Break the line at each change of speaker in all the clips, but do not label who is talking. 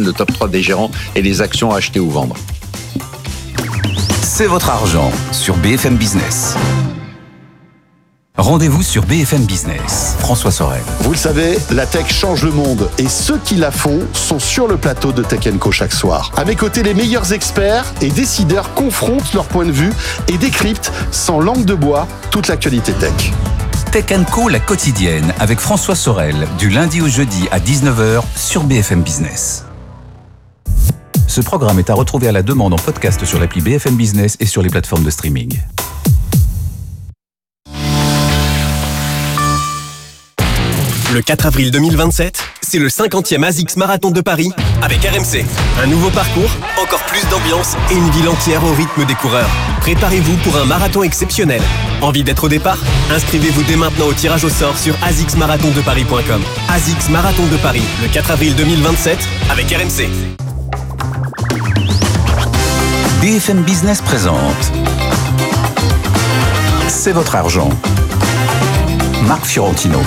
le top 3 des gérants et les actions à acheter ou vendre.
C'est votre argent sur BFM Business. Rendez-vous sur BFM Business. François Sorel.
Vous le savez, la tech change le monde et ceux qui la font sont sur le plateau de Tech & Co chaque soir. À mes côtés, les meilleurs experts et décideurs confrontent leur point de vue et décryptent sans langue de bois toute l'actualité tech.
Tech & Co, la quotidienne, avec François Sorel, du lundi au jeudi à 19h sur BFM Business. Ce programme est à retrouver à la demande en podcast sur l'appli BFM Business et sur les plateformes de streaming.
Le 4 avril 2027, c'est le 50e ASICS Marathon de Paris avec RMC. Un nouveau parcours, encore plus d'ambiance et une ville entière au rythme des coureurs. Préparez-vous pour un marathon exceptionnel. Envie d'être au départ ? Inscrivez-vous dès maintenant au tirage au sort sur asicsmarathondeparis.com. ASICS Marathon de Paris, le 4 avril 2027 avec RMC.
BFM Business présente C'est votre argent. Marc Fiorentino.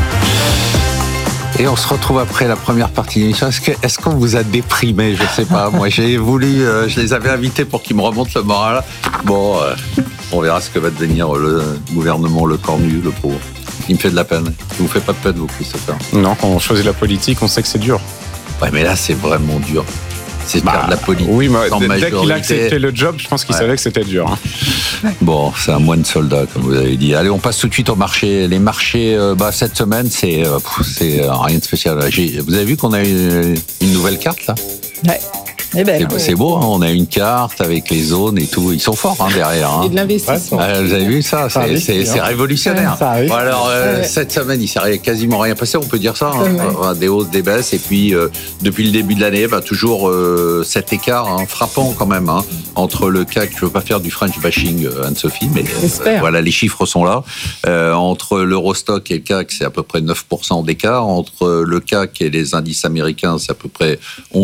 Et on se retrouve après la première partie de l'émission. Est-ce qu'on vous a déprimé ? Je sais pas. Moi, j'ai voulu, je les avais invités pour qu'ils me remontent le moral. Bon, on verra ce que va devenir le gouvernement, le cornu, le pauvre. Il me fait de la peine. Il vous fait pas de peine, vous, Christopher ?
Non, quand on choisit la politique, on sait que c'est dur.
Ouais, mais là, c'est vraiment dur. C'est faire de la politique.
Oui, mais
sans
dès
majorité.
qu'il a accepté le job, je pense qu'il savait que c'était dur.
Bon, c'est un moine soldat, comme vous avez dit. Allez, on passe tout de suite au marché. Les marchés, cette semaine, c'est rien de spécial. Vous avez vu qu'on a une nouvelle carte, là ?
Ouais.
C'est beau, hein, on a une carte avec les zones et tout. Ils sont forts derrière. Hein.
Et de l'investissement.
Vous avez vu ça ? C'est révolutionnaire.
Ça
bon, alors, cette semaine, il s'est quasiment rien passé, on peut dire ça. Hein. Des hausses, des baisses. Et puis, depuis le début de l'année, toujours cet écart frappant quand même entre le CAC, je ne veux pas faire du French bashing, Anne-Sophie, mais voilà, les chiffres sont là. Entre l'Eurostock et le CAC, c'est à peu près 9% d'écart. Entre le CAC et les indices américains, c'est à peu près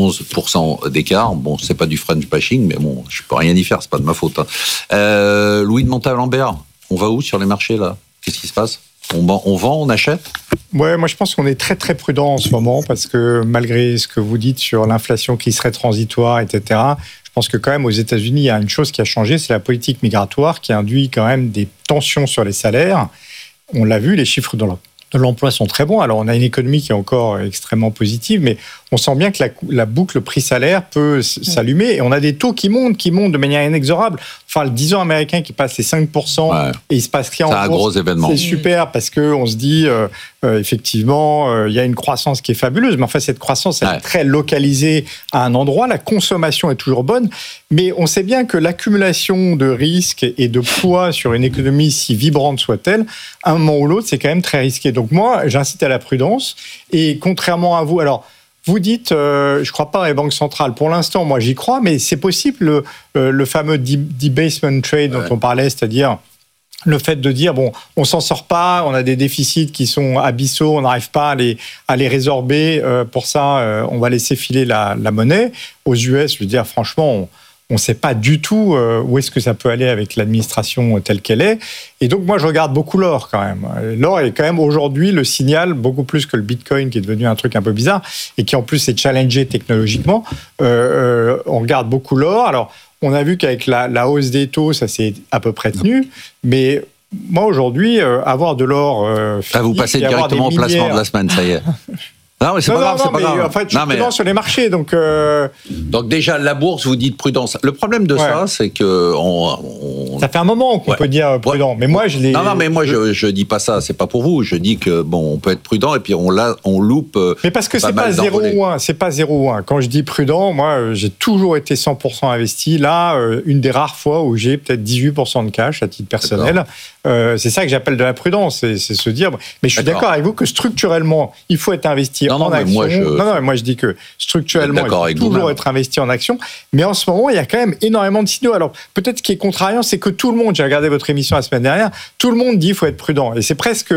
11% d'écart. Bon, c'est pas du French bashing, mais bon, je peux rien y faire, c'est pas de ma faute. Louis de Montalembert, on va où sur les marchés là ? Qu'est-ce qui se passe ? On vend, on achète ?
Ouais, moi je pense qu'on est très très prudent en ce moment parce que malgré ce que vous dites sur l'inflation qui serait transitoire, etc., je pense que quand même aux États-Unis, il y a une chose qui a changé, c'est la politique migratoire qui induit quand même des tensions sur les salaires. On l'a vu, les chiffres de l'emploi sont très bons. Alors, on a une économie qui est encore extrêmement positive, mais on sent bien que la boucle prix-salaire peut s'allumer. Et on a des taux qui montent de manière inexorable. Enfin, le 10 ans américain qui passe les 5%, et il se passe rien en bourse.
C'est un gros événement.
C'est super parce qu'on se dit, effectivement, il y a une croissance qui est fabuleuse. Mais enfin, cette croissance, elle est très localisée à un endroit. La consommation est toujours bonne. Mais on sait bien que l'accumulation de risques et de poids sur une économie, si vibrante soit-elle, à un moment ou l'autre, c'est quand même très risqué. Donc moi, j'incite à la prudence. Et contrairement à vous, alors, vous dites, je ne crois pas dans les banques centrales. Pour l'instant, moi, j'y crois, mais c'est possible, le fameux debasement trade dont on parlait, c'est-à-dire le fait de dire, bon, on ne s'en sort pas, on a des déficits qui sont abyssaux, on n'arrive pas à les résorber. Pour ça, on va laisser filer la monnaie. Aux US, je veux dire, franchement, on ne sait pas du tout où est-ce que ça peut aller avec l'administration telle qu'elle est. Et donc, moi, je regarde beaucoup l'or quand même. L'or est quand même aujourd'hui le signal, beaucoup plus que le Bitcoin, qui est devenu un truc un peu bizarre, et qui en plus est challengé technologiquement. On regarde beaucoup l'or. Alors, on a vu qu'avec la hausse des taux, ça s'est à peu près tenu. Mais moi, aujourd'hui, avoir de l'or...
vous passez directement au placement de la semaine, ça y est. Non, mais c'est pas grave, c'est pas grave.
En fait, je suis prudent sur les marchés, donc
déjà, la bourse, vous dites prudence. Le problème de ça, c'est que
ça fait un moment qu'on peut dire prudent. Mais moi, je l'ai.
Non, mais moi, je dis pas ça. C'est pas pour vous. Je dis que on peut être prudent et puis on loupe.
Mais parce que c'est pas 0 ou 1. C'est pas 0 ou 1. Quand je dis prudent, moi, j'ai toujours été 100% investi. Là, une des rares fois où j'ai peut-être 18% de cash à titre personnel. C'est ça que j'appelle de la prudence. C'est se dire. Mais je suis d'accord avec vous que structurellement, il faut être investi en action. Moi je dis que structurellement, il faut toujours être investi en action. Mais en ce moment, il y a quand même énormément de signaux. Alors, peut-être ce qui est contrariant, c'est que tout le monde, j'ai regardé votre émission la semaine dernière, tout le monde dit qu'il faut être prudent. Et c'est presque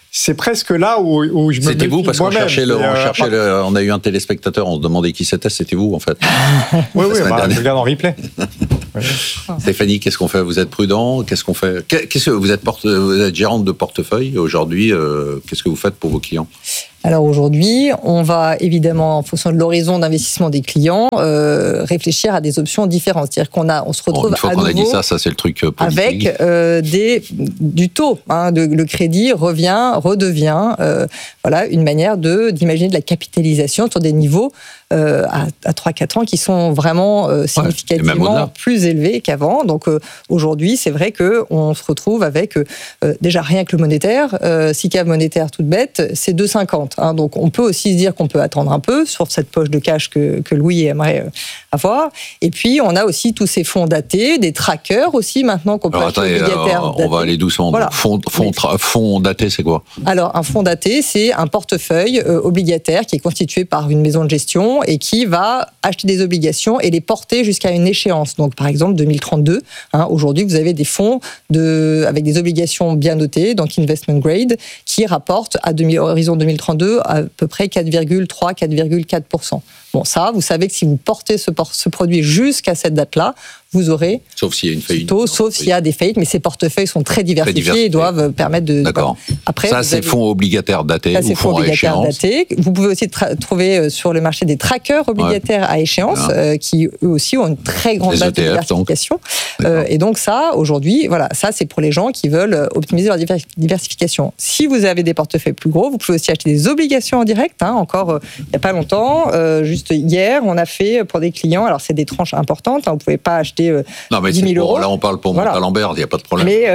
là où je me
C'était vous, parce qu'on cherchait on a eu un téléspectateur, on se demandait qui c'était, c'était vous, en fait.
Oui, je regarde en replay.
Stéphanie, qu'est-ce qu'on fait ? Vous êtes prudent ? Qu'est-ce qu'on fait ? Vous êtes gérante de portefeuille aujourd'hui. Qu'est-ce que vous faites pour vos clients ?
Alors aujourd'hui, on va évidemment, en fonction de l'horizon d'investissement des clients, réfléchir à des options différentes. C'est-à-dire on se retrouve
une fois qu'on a dit ça c'est le truc politique.
Avec du taux. Le crédit redevient une manière d'imaginer de la capitalisation sur des niveaux à 3-4 ans qui sont vraiment significativement plus élevés qu'avant. Donc aujourd'hui, c'est vrai qu'on se retrouve avec déjà rien que le monétaire. SICAV monétaire toute bête, c'est 2,50. Donc on peut aussi se dire qu'on peut attendre un peu sur cette poche de cash que Louis aimerait avoir. Et puis on a aussi tous ces fonds datés, des trackers aussi maintenant qu'on peut acheter obligataires datés.
On va aller doucement. Voilà. Fonds daté, c'est quoi ?
Alors un fonds daté, c'est un portefeuille obligataire qui est constitué par une maison de gestion et qui va acheter des obligations et les porter jusqu'à une échéance. Donc, par exemple, 2032. Aujourd'hui, vous avez des fonds avec des obligations bien notées, donc investment grade, qui rapportent à horizon 2032 à peu près 4,3-4,4%. Bon, ça, vous savez que si vous portez ce produit jusqu'à cette date-là, vous aurez...
Sauf s'il y a une faillite.
Sauf s'il y a des faillites, mais ces portefeuilles sont très diversifiés et doivent permettre de...
D'accord.
Après,
ça, c'est fonds obligataires datés ou fonds à échéance.
Vous pouvez aussi trouver sur le marché des trackers obligataires à échéance, qui eux aussi ont une très grande base de diversification. Et donc ça, aujourd'hui, ça c'est pour les gens qui veulent optimiser leur diversification. Si vous avez des portefeuilles plus gros, vous pouvez aussi acheter des obligations en direct. Encore il n'y a pas longtemps, juste hier, on a fait pour des clients, alors c'est des tranches importantes, vous ne pouvez pas acheter 10 000 euros.
Là, on parle pour Montalembert, il n'y a pas de problème.
Mais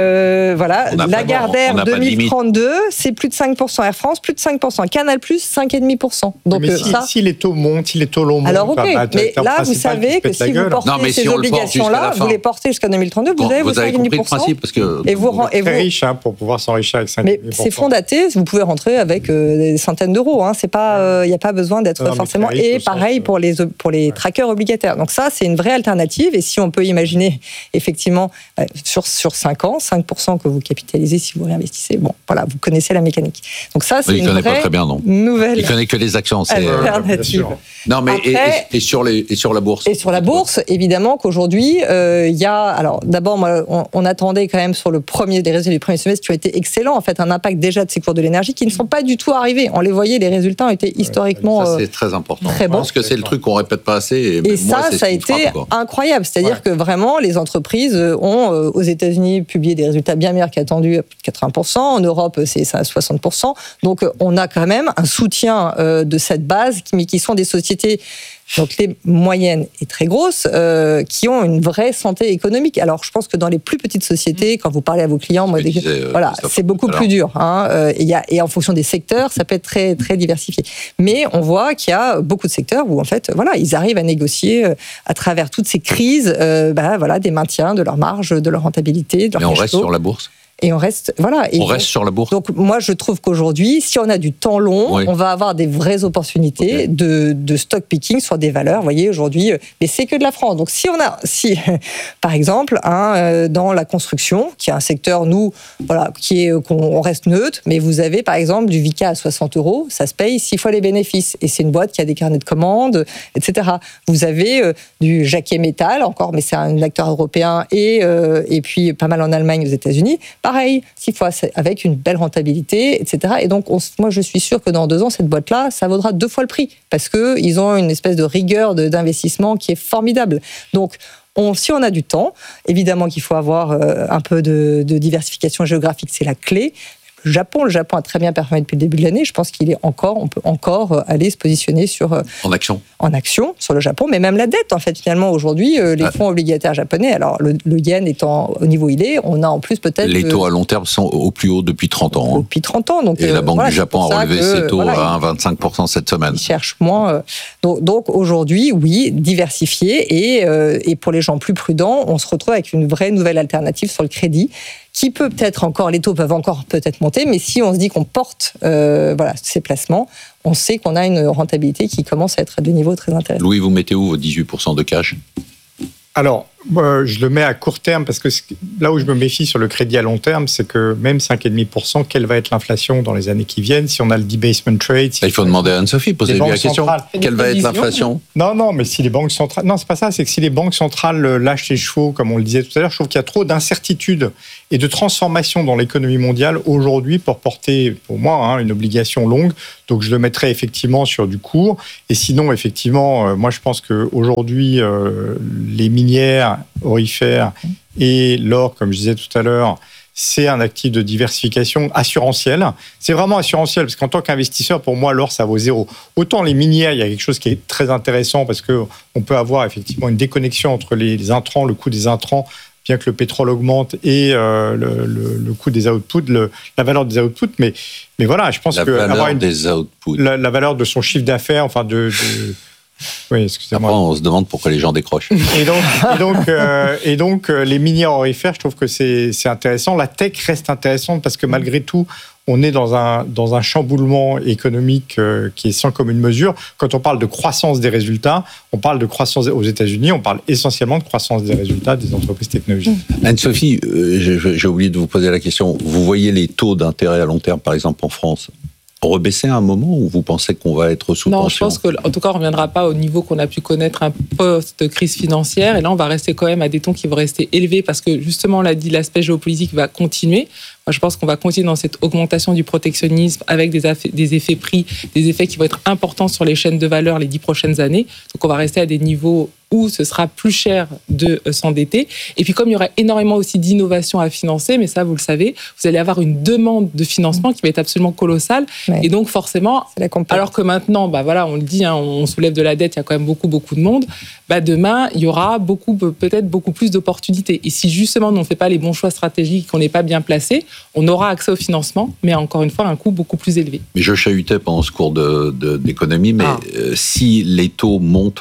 Lagardère 2032, c'est plus de 5%. Air France, plus de 5%. Canal+, 5,5%. Donc
si les taux montent, si les taux longs montent...
Alors mais là, vous savez que si vous portez ces obligations-là, vous les portez jusqu'à 2032, vous avez vos 5,5%.
Et vous êtes très riche pour pouvoir s'enrichir avec 5,5%.
Mais ces fonds datés, vous pouvez rentrer avec des centaines d'euros. Il n'y a pas besoin d'être forcément... Et pareil pour les trackers obligataires. Donc ça, c'est une vraie alternative. Et si on peut imaginer, effectivement, sur 5 ans, 5% que vous capitalisez si vous réinvestissez, vous connaissez la mécanique. Donc ça, c'est une vraie
pas très bien, non.
Nouvelle...
Il connaît que les actions.
Alternative.
Non, mais après, et sur la bourse.
Et sur la bourse, évidemment qu'aujourd'hui, il y a... Alors, d'abord, on attendait quand même sur les résultats du premier semestre qui ont été excellents, en fait, un impact déjà de ces cours de l'énergie qui ne sont pas du tout arrivés. On les voyait, les résultats ont été historiquement
ça, c'est très important.
Très bon.
Je pense que c'est le truc qu'on répète pas assez.
Et ça a été incroyable. C'est-à-dire que vraiment, les entreprises ont, aux États-Unis, publié des résultats bien meilleurs qu'attendus, 80%. En Europe, c'est ça, 60%. Donc, on a quand même un soutien de cette base, qui sont des sociétés, donc les moyennes et très grosses, qui ont une vraie santé économique. Alors, je pense que dans les plus petites sociétés, quand vous parlez à vos clients, c'est beaucoup plus dur. Et en fonction des secteurs, ça peut être très, très diversifié. Mais on voit qu'il y a beaucoup de secteurs où, en fait, ils arrivent à négocier à travers toutes ces crises, des maintiens de leur marge, de leur rentabilité, de leur cash flow.
Et on reste sur la bourse.
Et on reste,
reste sur la bourse.
Donc, moi, je trouve qu'aujourd'hui, si on a du temps long, on va avoir des vraies opportunités de stock picking sur des valeurs. Vous voyez, aujourd'hui, mais c'est que de la France. Donc, si par exemple, dans la construction, qui est un secteur, qu'on reste neutre, mais vous avez, par exemple, du Vicat à 60 €, ça se paye 6 fois les bénéfices. Et c'est une boîte qui a des carnets de commandes, etc. Vous avez du Jacquet Métal, encore, mais c'est un acteur européen, et puis pas mal en Allemagne, aux États-Unis. Pareil, 6 fois, avec une belle rentabilité, etc. Et donc, moi, je suis sûr que dans 2 ans, cette boîte-là, ça vaudra 2 fois le prix, parce qu'ils ont une espèce de rigueur d'investissement qui est formidable. Donc, si on a du temps, évidemment qu'il faut avoir un peu de diversification géographique, c'est la clé. Le Japon a très bien performé depuis le début de l'année. Je pense on peut encore aller se positionner en action sur le Japon, mais même la dette, en fait, finalement, aujourd'hui, les fonds obligataires japonais, alors le yen étant au niveau où il est, on a en plus peut-être...
Les taux à long terme sont au plus haut depuis 30 ans.
Depuis 30 ans. Donc,
et la Banque du Japon a relevé ses taux à 1,25% cette semaine.
Ils cherchent moins. Donc aujourd'hui, oui, diversifié, et pour les gens plus prudents, on se retrouve avec une vraie nouvelle alternative sur le crédit, qui peut-être encore, les taux peuvent encore peut-être monter, mais si on se dit qu'on porte ces placements, on sait qu'on a une rentabilité qui commence à être à des niveaux très intéressants.
Louis, vous mettez où vos 18% de cash ?
Alors, Je le mets à court terme parce que là où je me méfie sur le crédit à long terme, c'est que même 5,5%, quelle va être l'inflation dans les années qui viennent si on a le debasement trade?
Il faut demander à Anne-Sophie, posez-lui la question. Quelle va être l'inflation?
Non, mais si les banques centrales... Non, c'est pas ça, c'est que si les banques centrales lâchent les chevaux, comme on le disait tout à l'heure, je trouve qu'il y a trop d'incertitudes et de transformations dans l'économie mondiale aujourd'hui pour porter, pour moi, une obligation longue. Donc je le mettrai effectivement sur du court. Et sinon, effectivement, moi je pense qu'aujourd'hui, les minières aurifères et l'or, comme je disais tout à l'heure, c'est un actif de diversification assurantielle. C'est vraiment assurantiel, parce qu'en tant qu'investisseur, pour moi, l'or, ça vaut zéro. Autant les minières, il y a quelque chose qui est très intéressant, parce qu'on peut avoir effectivement une déconnexion entre les intrants, le coût des intrants, bien que le pétrole augmente, et le coût des outputs, la valeur des outputs. Mais voilà, je pense que
la valeur des outputs.
La valeur de son chiffre d'affaires, enfin oui, excusez-moi.
Après, on se demande pourquoi les gens décrochent.
Et donc, les minières aurifères, je trouve que c'est intéressant. La tech reste intéressante parce que malgré tout, on est dans un chamboulement économique qui est sans commune mesure. Quand on parle de croissance des résultats, on parle de croissance aux États-Unis, on parle essentiellement de croissance des résultats des entreprises technologiques.
Anne-Sophie, j'ai oublié de vous poser la question. Vous voyez les taux d'intérêt à long terme, par exemple en France, rebaisser à un moment où vous pensez qu'on va être sous tension?
Non, je pense qu'en tout cas, on ne reviendra pas au niveau qu'on a pu connaître un post-crise financière. Et là, on va rester quand même à des taux qui vont rester élevés parce que, justement, on l'a dit, l'aspect géopolitique va continuer. Moi, je pense qu'on va continuer dans cette augmentation du protectionnisme avec des effets prix, des effets qui vont être importants sur les chaînes de valeur les 10 prochaines années. Donc, on va rester à des niveaux où ce sera plus cher de s'endetter. Et puis, comme il y aura énormément aussi d'innovation à financer, mais ça, vous le savez, vous allez avoir une demande de financement qui va être absolument colossale. Ouais. Et donc, forcément, alors que maintenant, on le dit, on soulève de la dette, il y a quand même beaucoup de monde, demain, il y aura peut-être beaucoup plus d'opportunités. Et si justement, on ne fait pas les bons choix stratégiques, qu'on n'est pas bien placé, on aura accès au financement, mais encore une fois, un coût beaucoup plus élevé.
Mais je chahutais pendant ce cours d'économie, mais si les taux montent,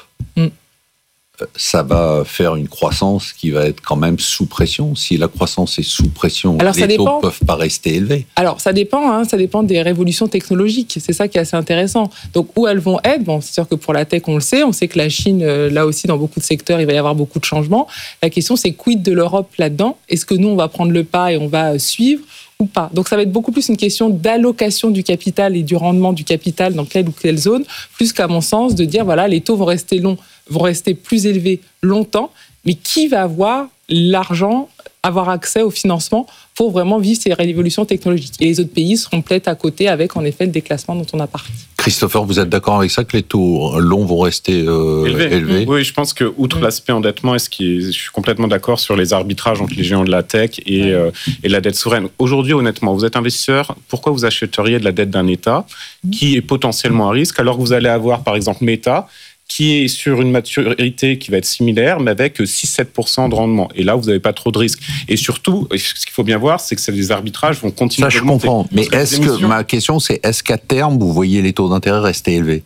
ça va faire une croissance qui va être quand même sous pression. Si la croissance est sous pression, les taux ne peuvent pas rester élevés.
Alors, ça dépend des révolutions technologiques. C'est ça qui est assez intéressant. Donc, où elles vont être, c'est sûr que pour la tech, on le sait. On sait que la Chine, là aussi, dans beaucoup de secteurs, il va y avoir beaucoup de changements. La question, c'est quid de l'Europe là-dedans? Est-ce que nous, on va prendre le pas et on va suivre ou pas? Donc, ça va être beaucoup plus une question d'allocation du capital et du rendement du capital dans quelle ou quelle zone, plus qu'à mon sens, de dire, les taux vont rester plus élevés longtemps, mais qui va avoir l'argent, avoir accès au financement pour vraiment vivre ces révolutions technologiques? Et les autres pays seront peut-être à côté avec, en effet, le déclassement dont on a parlé.
Christopher, vous êtes d'accord avec ça, que les taux longs vont rester élevés?
Oui, je pense que, outre l'aspect endettement, je suis complètement d'accord sur les arbitrages entre les géants de la tech et la dette souveraine. Aujourd'hui, honnêtement, vous êtes investisseur, pourquoi vous achèteriez de la dette d'un État qui est potentiellement à risque, alors que vous allez avoir, par exemple, Meta, qui est sur une maturité qui va être similaire, mais avec 6-7% de rendement. Et là, vous n'avez pas trop de risques. Et surtout, ce qu'il faut bien voir, c'est que les arbitrages vont continuer
à augmenter. Ça, je comprends. Mais ma question, c'est est-ce qu'à terme, vous voyez les taux d'intérêt rester élevés?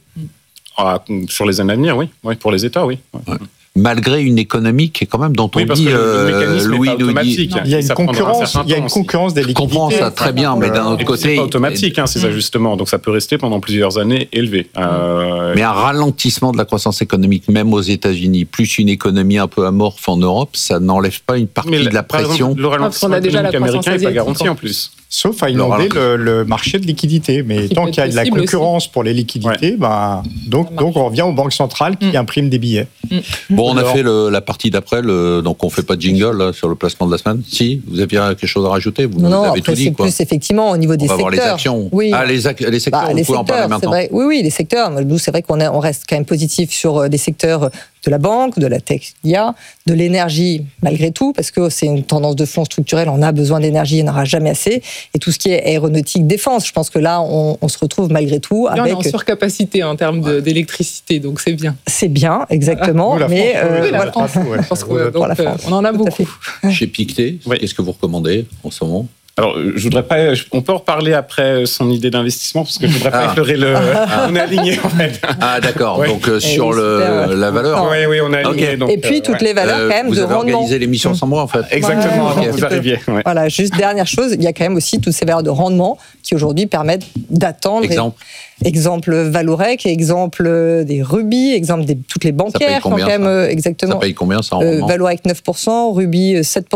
Sur les années à venir, oui. Pour les États, oui.
Ouais. Malgré une économie qui est quand même dont on dit, Louis nous dit,
il y a une concurrence des liquidités.
Je comprends ça très bien, mais d'un autre côté,
c'est pas automatique ces ajustements, donc ça peut rester pendant plusieurs années élevé.
Mais un ralentissement de la croissance économique, même aux États-Unis, plus une économie un peu amorphe en Europe, ça n'enlève pas une partie de la pression.
Le ralentissement économique américain n'est pas garanti en plus.
Sauf à inonder le marché de liquidité. Mais tant qu'il y a de la concurrence pour les liquidités, donc on revient aux banques centrales qui impriment des billets.
Bon, on a fait la partie d'après, donc on fait pas de jingle là, sur le placement de la semaine. Si, vous aviez quelque chose à rajouter? Vous avez tout dit,
c'est plus effectivement au niveau des secteurs.
On va voir les actions.
Oui.
Les secteurs, on peut en parler maintenant.
Vrai. Oui, les secteurs. Nous, c'est vrai qu'on reste quand même positif sur des secteurs de la banque, de la tech, de l'énergie, malgré tout, parce que c'est une tendance de fond structurelle, on a besoin d'énergie, il n'y en aura jamais assez. Et tout ce qui est aéronautique, défense, je pense que là, on se retrouve malgré tout avec...
Là, on est en surcapacité en termes d'électricité, donc c'est bien.
C'est bien, exactement.
Mais la France, on en a beaucoup.
Chez Pictet, qu'est-ce que vous recommandez en ce moment?
Alors, je voudrais pas. On peut en reparler après son idée d'investissement parce que je voudrais pas effleurer le. On est aligné en fait.
Ah d'accord.
Ouais.
Donc sur la valeur.
Oui, on est aligné.
Okay.
Donc,
et puis toutes les valeurs quand même
vous
de
avez
rendement.
organisé l'émission sans moi en fait.
Exactement.
Ouais,
Vous arriviez. Ouais.
Voilà, juste dernière chose, il y a quand même aussi toutes ces valeurs de rendement qui aujourd'hui permettent d'attendre. Exemple Valorec, exemple des Ruby, exemple de toutes les bancaires.
Ça paye combien,
exactement.
Ça paye combien ça en rendement
Valorec 9%, Ruby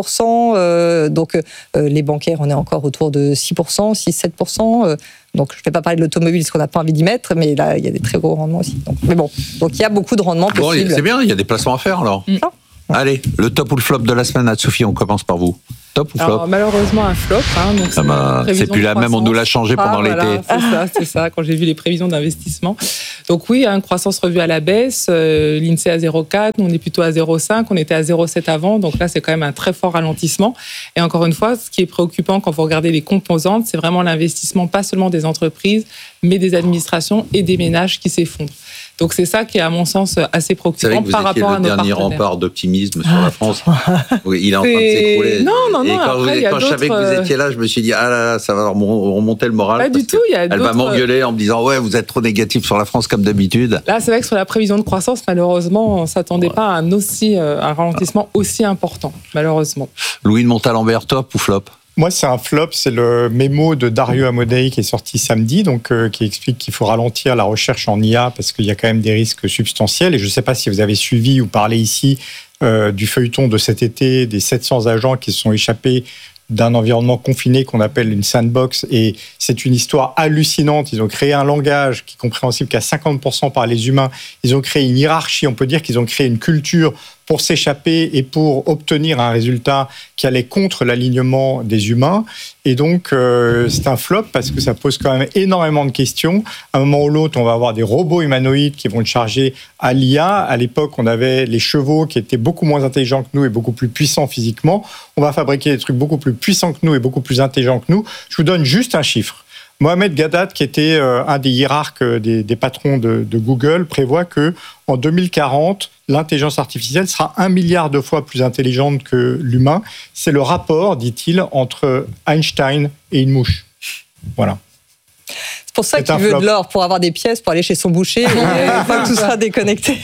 7%. Donc les bancaires, on est encore autour de 6%, 6-7%. Donc je ne vais pas parler de l'automobile parce qu'on n'a pas envie d'y mettre, mais là il y a des très gros rendements aussi. Donc, mais bon, donc il y a beaucoup de rendements possibles.
C'est bien, il y a des placements à faire alors. Allez, le top ou le flop de la semaine, Anne-Sophie, on commence par vous. Top ou flop?
Alors, malheureusement, un flop. Donc
c'est plus la même, on nous l'a changé pendant l'été.
C'est ça, quand j'ai vu les prévisions d'investissement. Donc oui, croissance revue à la baisse, l'INSEE à 0,4, nous on est plutôt à 0,5, on était à 0,7 avant, donc là c'est quand même un très fort ralentissement. Et encore une fois, ce qui est préoccupant quand vous regardez les composantes, c'est vraiment l'investissement, pas seulement des entreprises, mais des administrations et des ménages qui s'effondrent. Donc c'est ça qui est à mon sens assez préoccupant par rapport à nos partenaires. Vous savez que vous étiez le dernier rempart d'optimisme sur la France. Oui, il est en train de s'écrouler.
Non.
Et quand je savais que vous étiez là, je me suis dit ah là, ça va remonter le moral.
Pas du tout.
Elle va m'engueuler en me disant ouais, vous êtes trop négatif sur la France comme d'habitude.
Là, c'est vrai que sur la prévision de croissance, malheureusement, on s'attendait pas à un ralentissement aussi important, malheureusement.
Louis de Montalembert, top ou flop?
Moi, c'est un flop, c'est le mémo de Dario Amodei qui est sorti samedi, donc qui explique qu'il faut ralentir la recherche en IA parce qu'il y a quand même des risques substantiels. Et je ne sais pas si vous avez suivi ou parlé ici du feuilleton de cet été, des 700 agents qui se sont échappés d'un environnement confiné qu'on appelle une sandbox. Et c'est une histoire hallucinante. Ils ont créé un langage qui est compréhensible qu'à 50% par les humains. Ils ont créé une hiérarchie. On peut dire qu'ils ont créé une culture pour s'échapper et pour obtenir un résultat qui allait contre l'alignement des humains. Et donc, c'est un flop parce que ça pose quand même énormément de questions. À un moment ou l'autre, on va avoir des robots humanoïdes qui vont être chargés à l'IA. À l'époque, on avait les chevaux qui étaient beaucoup moins intelligents que nous et beaucoup plus puissants physiquement. On va fabriquer des trucs beaucoup plus puissants que nous et beaucoup plus intelligents que nous. Je vous donne juste un chiffre. Mohamed Gaddad, qui était un des hiérarques des patrons de Google, prévoit que en 2040, l'intelligence artificielle sera 1 milliard de fois plus intelligente que l'humain. C'est le rapport, dit-il, entre Einstein et une mouche. Voilà.
C'est pour ça qu'il veut de l'or, pour avoir des pièces, pour aller chez son boucher, une fois que tout sera déconnecté.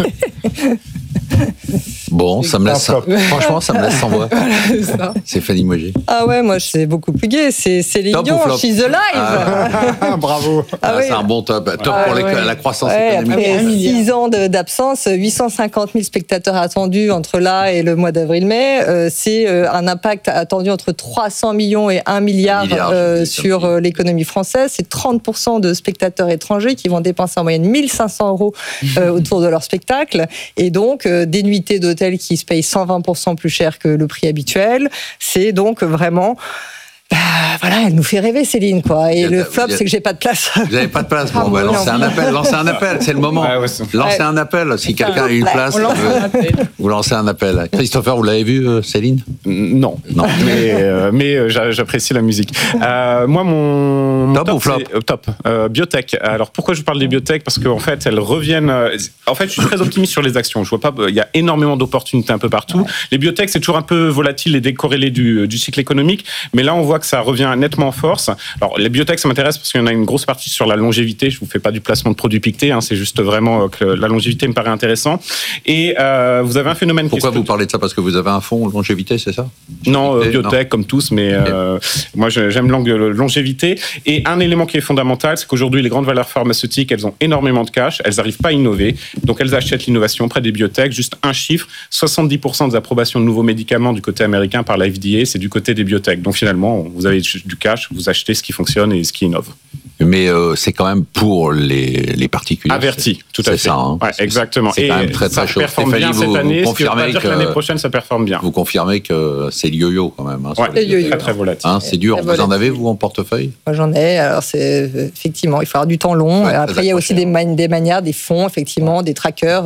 Bon, ça me laisse franchement, ça me laisse sans voix. Voilà, c'est Fanny Mauger.
Ah ouais, moi c'est beaucoup plus gai. C'est Céline Dion, She's Alive.
Bravo.
C'est un bon top. Top pour la croissance économique.
Après 6 ans d'absence, 850 000 spectateurs attendus entre là et le mois d'avril-mai. C'est un impact attendu entre 300 millions et 1 milliard sur l'économie française. C'est 30% de spectateurs étrangers qui vont dépenser en moyenne 1 500 € autour de leur spectacle. Et donc, des nuitées d'hôtel qui se payent 120% plus cher que le prix habituel. C'est donc vraiment... voilà, elle nous fait rêver, Céline, quoi. Et le flop, c'est que j'ai pas de place.
Vous n'avez pas de place. Bon, lancez un appel, c'est le moment. Lancez un appel. Si quelqu'un a une place, vous lancez un appel. Christopher, vous l'avez vu, Céline?
Non. Mais j'apprécie la musique. Moi, mon
top ou flop?
Top. Biotech. Alors, pourquoi je vous parle des biotech? Parce qu'en fait, elles reviennent. En fait, je suis très optimiste sur les actions. Je vois pas. Il y a énormément d'opportunités un peu partout. Les biotech, c'est toujours un peu volatile et décorrélé du cycle économique. Mais là, on voit que ça revient nettement en force. Alors, les biotech, ça m'intéresse parce qu'il y en a une grosse partie sur la longévité. Je vous fais pas du placement de produits piquetés, c'est juste vraiment que la longévité me paraît intéressant. Et vous avez un phénomène.
Pourquoi vous parlez de ça? Parce que vous avez un fonds longévité, c'est ça?
Non, biotech comme tous, mais moi j'aime longévité. Et un élément qui est fondamental, c'est qu'aujourd'hui les grandes valeurs pharmaceutiques, elles ont énormément de cash, elles n'arrivent pas à innover, donc elles achètent l'innovation auprès des biotech. Juste un chiffre, 70% des approbations de nouveaux médicaments du côté américain par la FDA, c'est du côté des biotech. Donc finalement, vous avez du cash, vous achetez ce qui fonctionne et ce qui innove.
Mais c'est quand même pour les particuliers.
Avertis, tout à fait.
C'est ça.
Ouais, exactement.
C'est quand même très
ça
chaud.
performe bien cette année, ce qui veut pas dire que l'année prochaine ça performe bien.
Vous confirmez que c'est le yo-yo quand même.
Très
très volatile.
C'est dur. Vous en avez, vous, en portefeuille?
Moi, j'en ai. Alors, c'est effectivement, il faut avoir du temps long. Après, il y a aussi des manières, des fonds, effectivement, des trackers,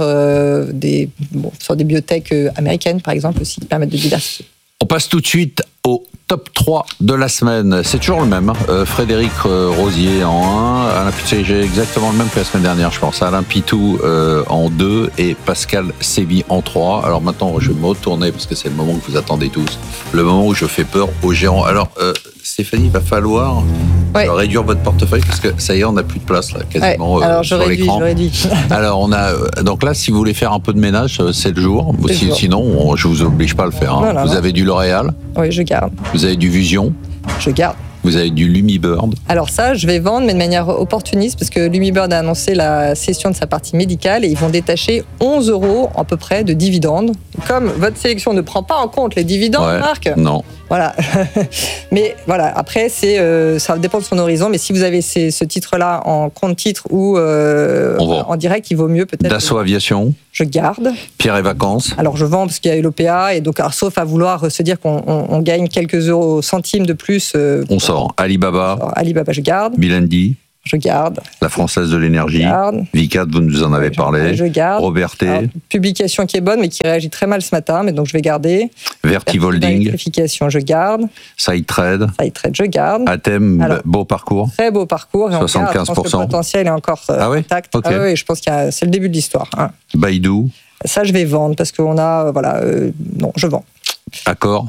sur des biotech américaines, par exemple, aussi, qui permettent de diversifier.
On passe tout de suite au top 3 de la semaine. C'est toujours le même. Frédéric Rosier en 1. Alain Pitou, j'ai exactement le même que la semaine dernière, je pense. Alain Pitou en 2 et Pascal Sévy en 3. Alors maintenant, je vais me retourner parce que c'est le moment que vous attendez tous. Le moment où je fais peur aux gérants. Alors, Stéphanie, il va falloir réduire votre portefeuille parce que ça y est, on n'a plus de place là, quasiment sur l'écran. Alors donc là, si vous voulez faire un peu de ménage, c'est le jour. Sinon, je vous oblige pas à le faire. Hein. Vous avez du L'Oréal.
Oui, je garde.
Vous avez du Vision.
Je garde.
Vous avez du Lumibird.
Alors ça, je vais vendre, mais de manière opportuniste, parce que Lumibird a annoncé la cession de sa partie médicale et ils vont détacher 11 € à peu près de dividendes. Comme votre sélection ne prend pas en compte les dividendes, Marc.
Non.
Voilà. Mais voilà, après, ça dépend de son horizon. Mais si vous avez ce titre-là en compte-titre ou en direct, il vaut mieux peut-être...
Dassault Aviation.
Je garde.
Pierre et Vacances.
Alors je vends parce qu'il y a eu l'OPA, et donc sauf à vouloir se dire qu'on gagne quelques euros centimes de plus.
On sort. Alibaba.
Alibaba, je garde.
Vivendi.
Je garde.
La Française de l'énergie. Vicat, vous nous en avez parlé.
Je garde.
Robertet.
Alors, publication qui est bonne, mais qui réagit très mal ce matin, mais donc je vais garder.
Vertivolding.
Électrification, je garde.
Sidetrade.
Sidetrade, je garde.
Athème, beau parcours.
Très beau parcours.
75%.
Je pense que le potentiel est encore intact.
Okay.
Oui, je pense que c'est le début de l'histoire.
Baidu.
Ça, je vais vendre parce qu'on a... non, je vends.
Accor.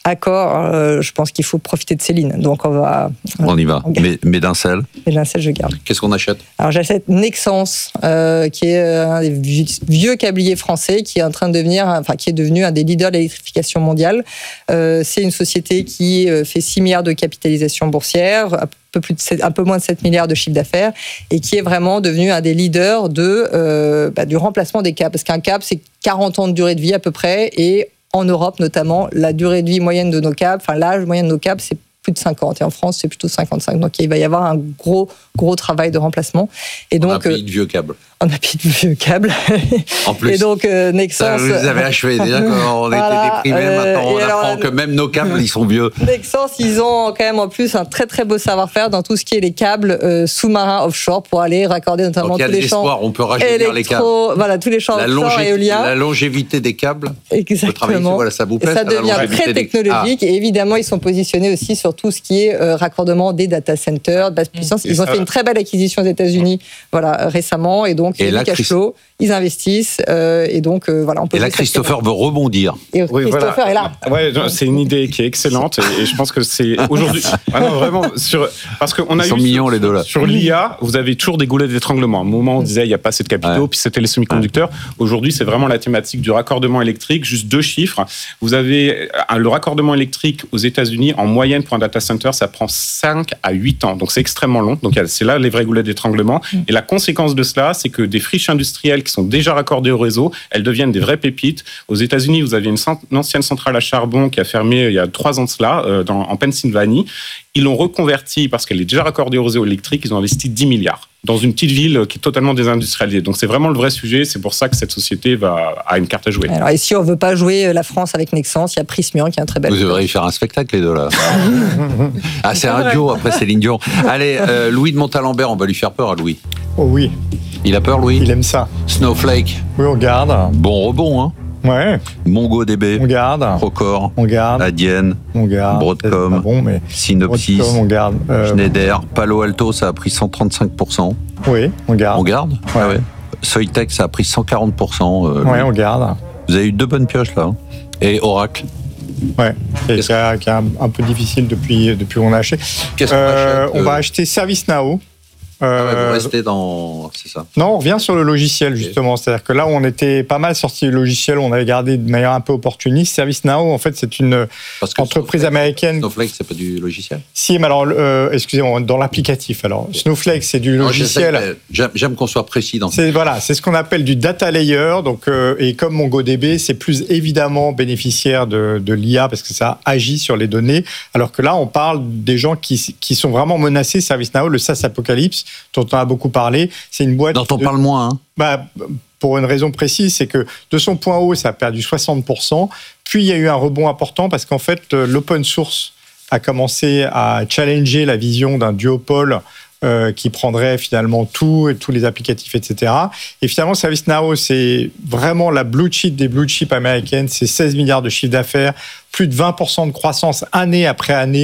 Je pense qu'il faut profiter de Céline. Donc
on y va. Medincel.
Medincel, je garde.
Qu'est-ce qu'on achète?
Alors j'achète Nexans, qui est un des vieux câbliers français, qui est en train de qui est devenu un des leaders de l'électrification mondiale. C'est une société qui fait 6 milliards de capitalisation boursière, un peu moins de 7 milliards de chiffre d'affaires, et qui est vraiment devenu un des leaders du remplacement des câbles. Parce qu'un câble, c'est 40 ans de durée de vie à peu près, et en Europe notamment, la durée de vie moyenne de nos câbles, l'âge moyen de nos câbles, c'est plus de 50. Et en France, c'est plutôt 55. Donc, il va y avoir un gros travail de remplacement. Et donc,
on a payé de vieux câbles.
On a payé de vieux câbles.
En plus.
Et donc, Nexans...
Vous avez achevé. Déjà, on était déprimés. Maintenant, on apprend que même nos câbles, ils sont vieux.
Nexans, ils ont quand même en plus un très très beau savoir-faire dans tout ce qui est les câbles sous-marins offshore pour aller raccorder notamment tous les champs.
On peut rajeunir les câbles.
Voilà, tous les champs offshore et éoliens.
La longévité des câbles.
Exactement.
Ça vous plaît,
ça devient très technologique. Et évidemment, ils sont positionnés aussi sur tout ce qui est raccordement des data centers, de basse puissance. Ils ont fait une très belle acquisition aux États-Unis récemment. Et donc, il y a du cash flow. Ils investissent. Et donc, on peut...
Et là, Christopher veut rebondir.
Et Christopher est là.
Ouais, c'est une idée qui est excellente. Et je pense que c'est aujourd'hui... vraiment, parce qu'on a eu...
millions, les dollars.
Sur l'IA, vous avez toujours des goulets d'étranglement. À un moment, on disait il n'y a pas assez de capitaux, puis c'était les semi-conducteurs. Aujourd'hui, c'est vraiment la thématique du raccordement électrique. Juste 2 chiffres. Vous avez le raccordement électrique aux États-Unis, en moyenne pour un data center, ça prend 5 à 8 ans. Donc, c'est extrêmement long. Donc, c'est là les vrais goulets d'étranglement. Et la conséquence de cela, c'est que des friches industrielles qui sont déjà raccordées au réseau, elles deviennent des vraies pépites. Aux États-Unis, vous aviez une ancienne centrale à charbon qui a fermé il y a 3 ans de cela, en Pennsylvanie. Ils l'ont reconvertie parce qu'elle est déjà raccordée au réseau électrique. Ils ont investi 10 milliards dans une petite ville qui est totalement désindustrialisée. Donc, c'est vraiment le vrai sujet. C'est pour ça que cette société a une carte à jouer.
Alors, et si on ne veut pas jouer la France avec Nexans, il y a Prysmian qui est un très bel...
Vous devriez faire un spectacle, les deux, là. C'est un duo, après Céline Dion. Allez, Louis de Montalembert, on va lui faire peur à Louis.
Oh oui.
Il a peur, Louis?
Il aime ça.
Snowflake.
Oui, on garde.
Bon rebond, hein?
Ouais.
MongoDB.
On garde.
Procore.
On garde.
Adyen.
On garde.
Broadcom.
Mais
Synopsys.
Broadcom, on garde.
Schneider. Palo Alto, ça a pris 135%.
Oui, on garde.
On garde?
Ouais.
Ah ouais. Soitec, ça a pris 140%.
Ouais, on garde.
Vous avez eu 2 bonnes pioches, là. Hein. Et Oracle.
Ouais, qui est un peu difficile depuis où on a acheté.
Qu'est-ce qu'on achète
On va acheter ServiceNow.
Vous restez dans... C'est ça.
Non, on revient sur le logiciel, justement. C'est-à-dire que là où on était pas mal sorti du logiciel, on avait gardé de manière un peu opportuniste. ServiceNow, en fait, c'est une entreprise américaine.
Snowflake, c'est pas du logiciel?
Si, mais alors, excusez-moi, dans l'applicatif. Alors, Snowflake, c'est du logiciel.
J'aime qu'on soit précis dans ça.
C'est ce qu'on appelle du data layer. Donc, et comme MongoDB, c'est plus évidemment bénéficiaire de l'IA parce que ça agit sur les données. Alors que là, on parle des gens qui sont vraiment menacés. ServiceNow, le SaaS Apocalypse, dont on a beaucoup parlé, c'est une boîte...
Dont on parle moins, hein.
Pour une raison précise, c'est que de son point haut, ça a perdu 60%. Puis, il y a eu un rebond important parce qu'en fait, l'open source a commencé à challenger la vision d'un duopole qui prendrait finalement tout et tous les applicatifs, etc. Et finalement, ServiceNow, c'est vraiment la blue chip des blue chips américaines. C'est 16 milliards de chiffre d'affaires, plus de 20% de croissance année après année,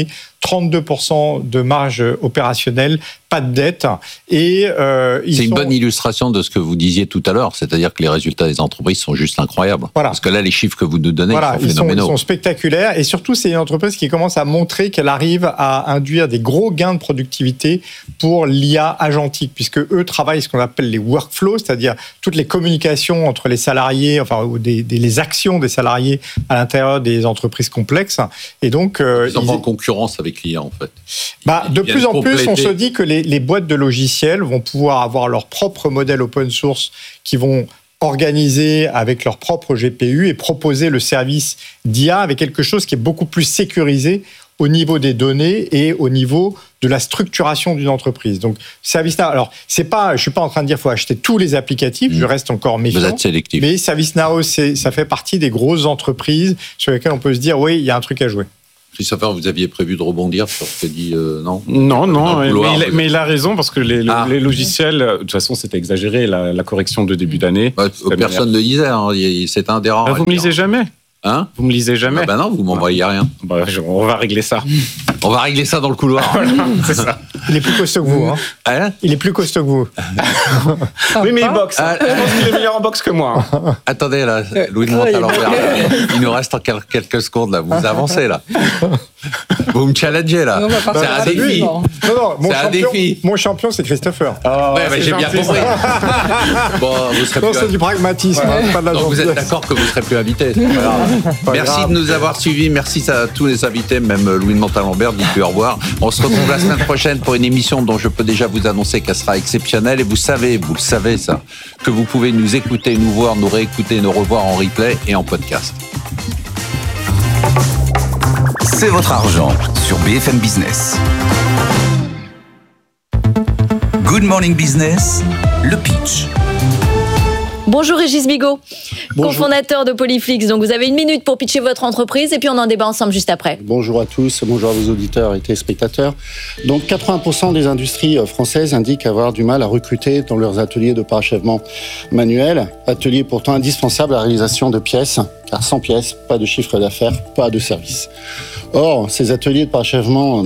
32% de marge opérationnelle, pas de dette. Et
c'est une bonne illustration de ce que vous disiez tout à l'heure, c'est-à-dire que les résultats des entreprises sont juste incroyables.
Voilà.
Parce que là, les chiffres que vous nous donnez, ils sont phénoménaux.
Ils sont spectaculaires. Et surtout, c'est une entreprise qui commence à montrer qu'elle arrive à induire des gros gains de productivité pour l'IA agentique, puisque eux travaillent ce qu'on appelle les workflows, c'est-à-dire toutes les communications entre les salariés, ou les actions des salariés à l'intérieur des entreprises complexes. Et donc,
ils sont en concurrence avec l'IA, en fait.
De plus en plus, on se dit que les boîtes de logiciels vont pouvoir avoir leur propre modèle open source qui vont organiser avec leur propre GPU et proposer le service d'IA avec quelque chose qui est beaucoup plus sécurisé au niveau des données et au niveau de la structuration d'une entreprise. Donc, ServiceNow, alors, je suis pas en train de dire qu'il faut acheter tous les applicatifs, je reste encore méfiant.
Vous êtes sélectif.
Mais ServiceNow, ça fait partie des grosses entreprises sur lesquelles on peut se dire, oui, il y a un de jouer.
Christopher, vous aviez prévu de rebondir sur ce que dit non ?
Non, mais il a raison, parce que les logiciels, de toute façon, c'était exagéré, la correction de début d'année.
Personne ne lisait, c'est un des rares.
Vous ne me lisez jamais ? Vous me lisez jamais ?
Non, vous m'envoyez rien.
On va régler ça.
On va régler ça dans le couloir.
C'est ça.
Il est plus costaud que vous. Il est plus costaud que vous.
Oui, mais il boxe. Je pense qu'il est meilleur en boxe que moi.
Attendez, là, Louis de Montalembert, il nous reste quelques secondes, là. Vous avancez, là. Vous me challengez, là. C'est un défi.
Mon champion, c'est Christopher.
J'ai bien compris. Vous serez
c'est du pragmatisme, pas de la
Donc vous êtes d'accord que vous serez plus invité. Merci de nous avoir suivis. Merci à tous les invités, même Louis de Montalembert. Dites-lui au revoir. On se retrouve la semaine prochaine pour une émission dont je peux déjà vous annoncer qu'elle sera exceptionnelle. Et vous le savez ça, que vous pouvez nous écouter, nous voir, nous réécouter, nous revoir en replay et en podcast.
C'est votre argent sur BFM Business. Good Morning Business, le pitch.
Bonjour Régis Bigot, cofondateur de Polyflix. Donc vous avez 1 minute pour pitcher votre entreprise et puis on en débat ensemble juste après.
Bonjour à tous, bonjour à vos auditeurs et téléspectateurs. Donc 80% des industries françaises indiquent avoir du mal à recruter dans leurs ateliers de parachèvement manuel, ateliers pourtant indispensables à la réalisation de pièces, car sans pièces, pas de chiffre d'affaires, pas de service. Or, ces ateliers de parachèvement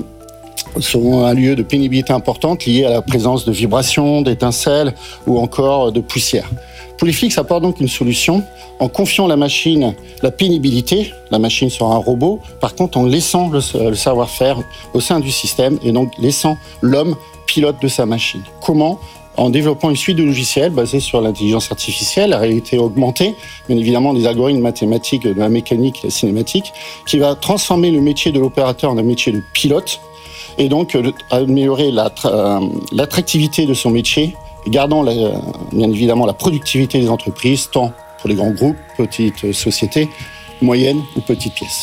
sont un lieu de pénibilité importante lié à la présence de vibrations, d'étincelles ou encore de poussière. Polyflix apporte donc une solution en confiant la machine, la pénibilité, la machine sera un robot, par contre en laissant le savoir-faire au sein du système et donc laissant l'homme pilote de sa machine. Comment ? En développant une suite de logiciels basés sur l'intelligence artificielle, la réalité augmentée, bien évidemment des algorithmes mathématiques, de la mécanique et la cinématique, qui va transformer le métier de l'opérateur en un métier de pilote et donc améliorer l'attractivité de son métier, gardant bien évidemment la productivité des entreprises, tant pour les grands groupes, petites sociétés, moyennes ou petites pièces.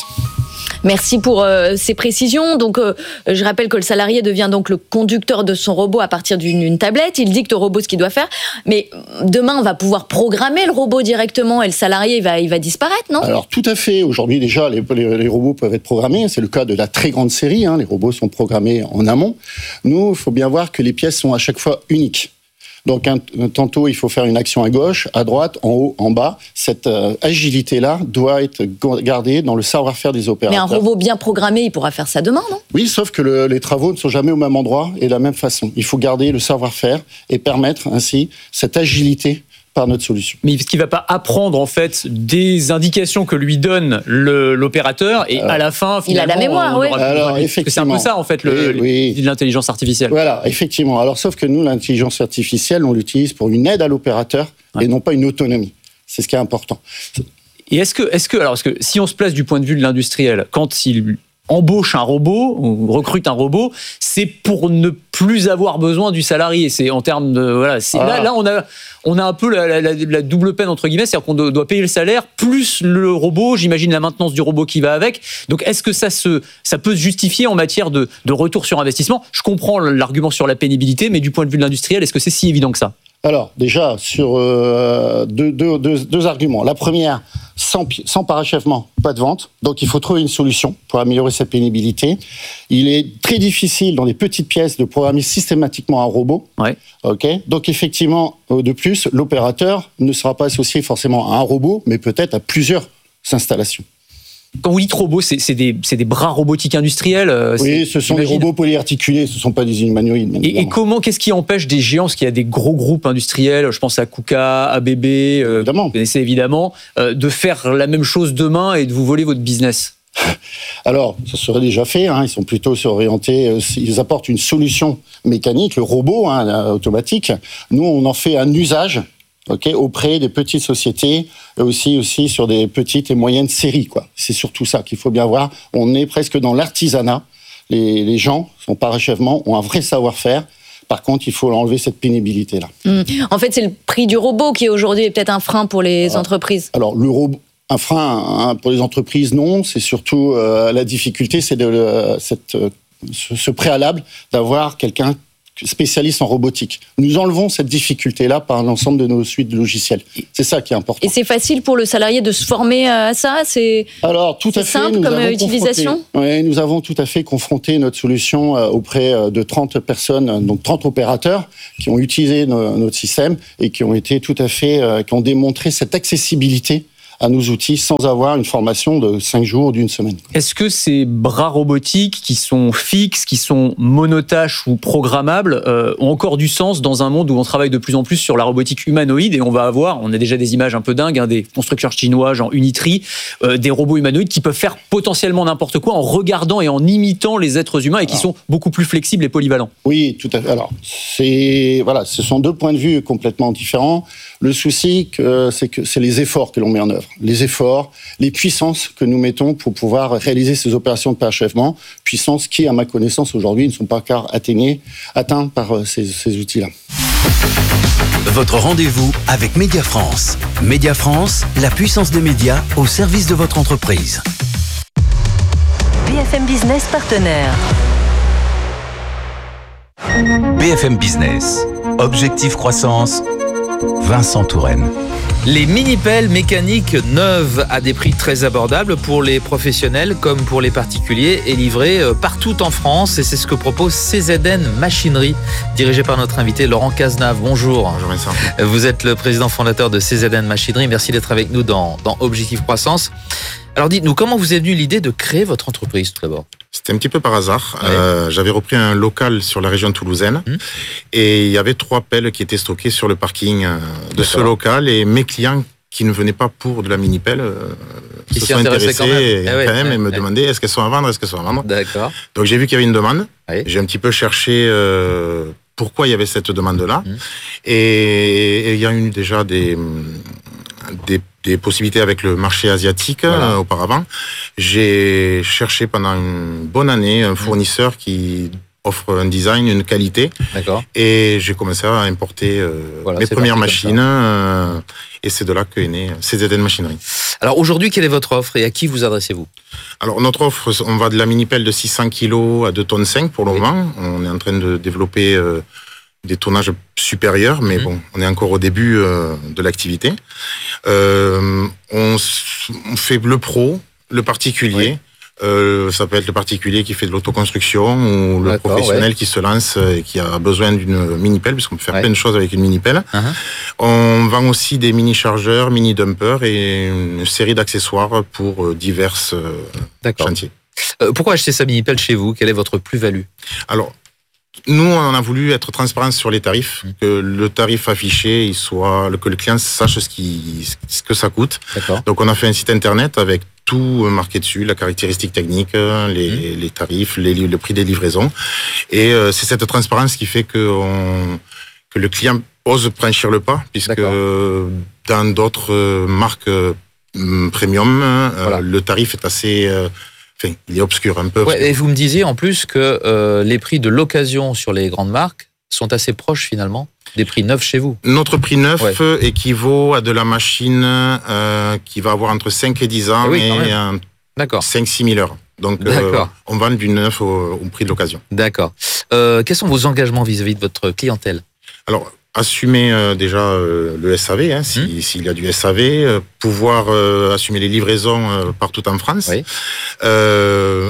Merci pour ces précisions. Donc, je rappelle que le salarié devient donc le conducteur de son robot à partir d'une tablette. Il dicte au robot ce qu'il doit faire. Mais demain, on va pouvoir programmer le robot directement et le salarié, il va disparaître, non ?
Alors, tout à fait. Aujourd'hui, déjà, les robots peuvent être programmés. C'est le cas de la très grande série. Les robots sont programmés en amont. Nous, il faut bien voir que les pièces sont à chaque fois uniques. Donc, tantôt, il faut faire une action à gauche, à droite, en haut, en bas. Cette agilité-là doit être gardée dans le savoir-faire des opérateurs.
Mais un robot bien programmé, il pourra faire ça demain, non ?
Oui, sauf que les travaux ne sont jamais au même endroit et de la même façon. Il faut garder le savoir-faire et permettre ainsi cette agilité par notre solution.
Mais est-ce qu'il ne va pas apprendre en fait des indications que lui donne l'opérateur et à la fin finalement
il a la mémoire, oui.
Alors effectivement,
c'est un peu ça en fait l'intelligence artificielle.
Voilà, effectivement. Alors sauf que nous l'intelligence artificielle on l'utilise pour une aide à l'opérateur et non pas une autonomie. C'est ce qui est important.
Et est-ce que si on se place du point de vue de l'industriel, quand il embauche un robot ou recrute un robot, c'est pour ne plus avoir besoin du salarié. C'est en termes de là on a un peu la double peine entre guillemets, c'est-à-dire qu'on doit payer le salaire plus le robot, j'imagine la maintenance du robot qui va avec. Donc est-ce que ça peut se justifier en matière de retour sur investissement ? Je comprends l'argument sur la pénibilité, mais du point de vue de l'industriel, est-ce que c'est si évident que ça ?
Alors, déjà, sur deux arguments. La première, sans parachèvement, pas de vente. Donc, il faut trouver une solution pour améliorer sa pénibilité. Il est très difficile, dans les petites pièces, de programmer systématiquement un robot.
Ouais.
Okay. Donc, effectivement, de plus, l'opérateur ne sera pas associé forcément à un robot, mais peut-être à plusieurs installations.
Quand vous dites robots, c'est des bras robotiques industriels.
Oui, ce sont des robots polyarticulés, ce ne sont pas des humanoïdes.
Et qu'est-ce qui empêche des géants, parce qu'il y a des gros groupes industriels, je pense à KUKA, ABB, vous connaissez évidemment, de faire la même chose demain et de vous voler votre business?
Alors, ça serait déjà fait, ils sont plutôt orientés, ils apportent une solution mécanique, le robot automatique. Nous, on en fait un usage auprès des petites sociétés, aussi sur des petites et moyennes séries, quoi. C'est surtout ça qu'il faut bien voir. On est presque dans l'artisanat. Les gens sont par achèvement, ont un vrai savoir-faire. Par contre, il faut enlever cette pénibilité-là.
En fait, c'est le prix du robot qui aujourd'hui est peut-être un frein pour les entreprises.
Alors, le robot, un frein pour les entreprises, non. C'est surtout la difficulté, c'est ce préalable d'avoir quelqu'un spécialiste en robotique. Nous enlevons cette difficulté-là par l'ensemble de nos suites de logiciels. C'est ça qui est important.
Et c'est facile pour le salarié de se former à ça?
Alors, tout à fait.
Simple comme utilisation?
Oui, nous avons tout à fait confronté notre solution auprès de 30 personnes, donc 30 opérateurs qui ont utilisé notre système et qui ont été tout à fait, qui ont démontré cette accessibilité à nos outils sans avoir une formation de 5 jours ou d'une semaine.
Est-ce que ces bras robotiques qui sont fixes, qui sont monotâches ou programmables ont encore du sens dans un monde où on travaille de plus en plus sur la robotique humanoïde et on a déjà des images un peu dingues, des constructeurs chinois, genre Unitri, des robots humanoïdes qui peuvent faire potentiellement n'importe quoi en regardant et en imitant les êtres humains et qui sont beaucoup plus flexibles et polyvalents?
Oui, tout à fait. Alors, ce sont deux points de vue complètement différents. Le souci, c'est que c'est les efforts que l'on met en œuvre. Les efforts, les puissances que nous mettons pour pouvoir réaliser ces opérations de parachèvement, puissances qui, à ma connaissance, aujourd'hui, ne sont pas encore atteints par ces outils-là.
Votre rendez-vous avec Média France. Média France, la puissance des médias au service de votre entreprise.
BFM Business partenaire.
BFM Business. Objectif croissance. Vincent Touraine.
Les mini-pelles mécaniques neuves à des prix très abordables pour les professionnels comme pour les particuliers et livrées partout en France. Et c'est ce que propose CZN Machinerie, dirigé par notre invité Laurent Cazenave. Bonjour.
Bonjour Vincent.
Vous êtes le président fondateur de CZN Machinerie. Merci d'être avec nous dans Objectif Croissance. Alors dites-nous, comment vous est venue l'idée de créer votre entreprise tout d'abord?
C'était un petit peu par hasard. Ouais. J'avais repris un local sur la région toulousaine et il y avait 3 pelles qui étaient stockées sur le parking de ce local et mes clients qui ne venaient pas pour de la mini-pelle se sont intéressés quand même et me demandaient est-ce qu'elles sont à vendre,
D'accord.
Donc j'ai vu qu'il y avait une demande. Ouais. J'ai un petit peu cherché pourquoi il y avait cette demande-là et il y a eu déjà des possibilités avec le marché asiatique auparavant. J'ai cherché pendant une bonne année un fournisseur qui offre un design, une qualité.
D'accord.
Et j'ai commencé à importer mes premières machines. Et c'est de là qu'est née CZN Machinerie.
Alors aujourd'hui, quelle est votre offre et à qui vous adressez-vous?
Alors notre offre, on va de la mini-pelle de 600 kg à 2,5 tonnes pour le moment. On est en train de développer des tonnages supérieurs, mais bon, on est encore au début de l'activité. On fait le pro, le particulier. Oui. Ça peut être le particulier qui fait de l'autoconstruction ou le professionnel qui se lance et qui a besoin d'une mini-pelle, puisqu'on peut faire plein de choses avec une mini-pelle. On vend aussi des mini-chargeurs, mini-dumpers et une série d'accessoires pour divers chantiers.
Pourquoi acheter sa mini-pelle chez vous? Quelle est votre plus-value?
Alors, nous, on a voulu être transparent sur les tarifs, que le tarif affiché, que le client sache ce que ça coûte. Donc, on a fait un site internet avec tout marqué dessus, la caractéristique technique, les tarifs, le prix des livraisons. Et c'est cette transparence qui fait que le client ose franchir le pas, puisque dans d'autres marques premium, le tarif est assez... il est obscur un peu.
Et vous me disiez en plus que les prix de l'occasion sur les grandes marques sont assez proches finalement des prix neufs chez vous.
Notre prix neuf équivaut à de la machine qui va avoir entre 5 et 10 ans et 5-6 000 heures. Donc on vend du neuf au prix de l'occasion.
D'accord. Quels sont vos engagements vis-à-vis de votre clientèle?
Alors, assumer déjà le SAV, s'il y a du SAV, pouvoir assumer les livraisons partout en France,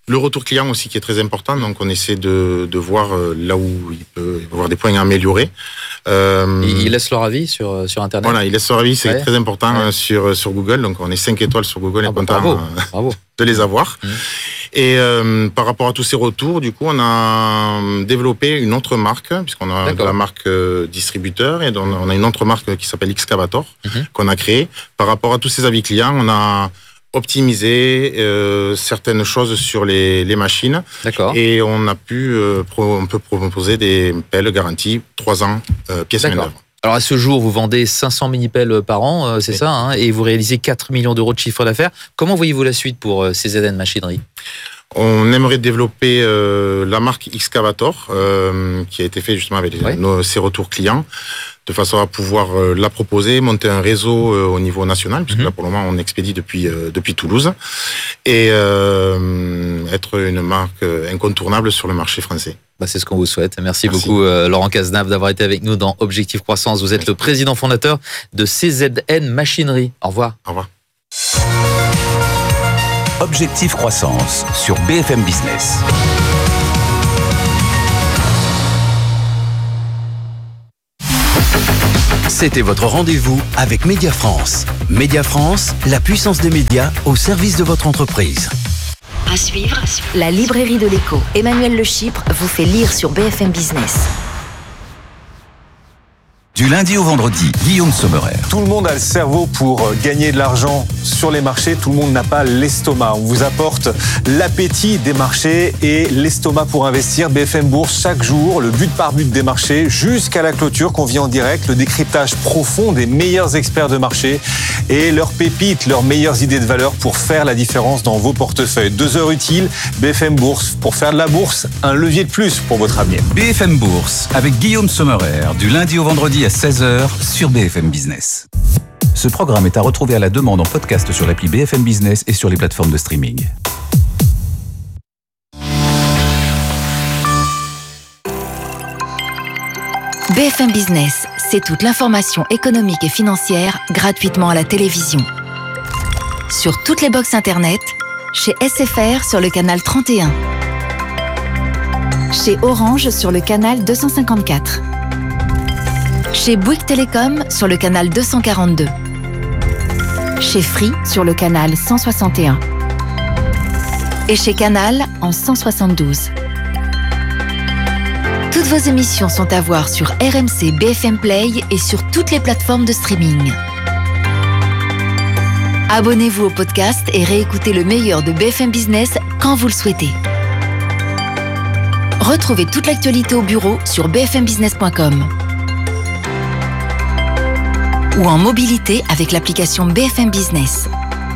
Le retour client aussi qui est très important, donc on essaie de voir là où il peut y avoir des points à améliorer.
Ils laissent leur avis sur Internet.
Voilà, ils laissent leur avis, c'est très important sur Google. Donc on est 5 étoiles sur Google et content
bravo.
de les avoir. Et par rapport à tous ces retours, du coup, on a développé une autre marque, puisqu'on a la marque distributeur, et on a une autre marque qui s'appelle Excavator, qu'on a créée. Par rapport à tous ces avis clients, on a optimiser certaines choses sur les machines.
D'accord.
Et on peut proposer des pelles garanties 3 ans, pièces main d'œuvre.
Alors à ce jour, vous vendez 500 mini-pelles par an, c'est ça, hein, et vous réalisez 4 millions d'euros de chiffre d'affaires. Comment voyez-vous la suite pour CZN Machinerie ?
On aimerait développer la marque Excavator, qui a été fait justement avec ses retours clients, de façon à pouvoir la proposer, monter un réseau au niveau national, puisque là pour le moment on expédie depuis Toulouse, et être une marque incontournable sur le marché français.
C'est ce qu'on vous souhaite. Merci beaucoup Laurent Cazenave d'avoir été avec nous dans Objectif Croissance. Vous êtes le président fondateur de CZN Machinerie. Au revoir.
Au revoir.
Objectif Croissance sur BFM Business.
C'était votre rendez-vous avec Média France. Média France, la puissance des médias au service de votre entreprise.
À suivre, la librairie de l'écho. Emmanuel Le Chypre vous fait lire sur BFM Business.
Du lundi au vendredi, Guillaume Sommerer.
Tout le monde a le cerveau pour gagner de l'argent sur les marchés. Tout le monde n'a pas l'estomac. On vous apporte l'appétit des marchés et l'estomac pour investir. BFM Bourse, chaque jour, le but par but des marchés jusqu'à la clôture qu'on vit en direct. Le décryptage profond des meilleurs experts de marché et leurs pépites, leurs meilleures idées de valeur pour faire la différence dans vos portefeuilles. 2 heures utiles, BFM Bourse. Pour faire de la bourse, un levier de plus pour votre avenir.
BFM Bourse avec Guillaume Sommerer, du lundi au vendredi à 16h sur BFM Business. Ce programme est à retrouver à la demande en podcast sur l'appli BFM Business et sur les plateformes de streaming.
BFM Business, c'est toute l'information économique et financière gratuitement à la télévision. Sur toutes les box internet, chez SFR sur le canal 31, chez Orange sur le canal 254, chez Bouygues Télécom sur le canal 242, chez Free sur le canal 161 et chez Canal en 172. Toutes vos émissions sont à voir sur RMC BFM Play et sur toutes les plateformes de streaming. Abonnez-vous au podcast et réécoutez le meilleur de BFM Business quand vous le souhaitez. Retrouvez toute l'actualité au bureau sur bfmbusiness.com. ou en mobilité avec l'application BFM Business.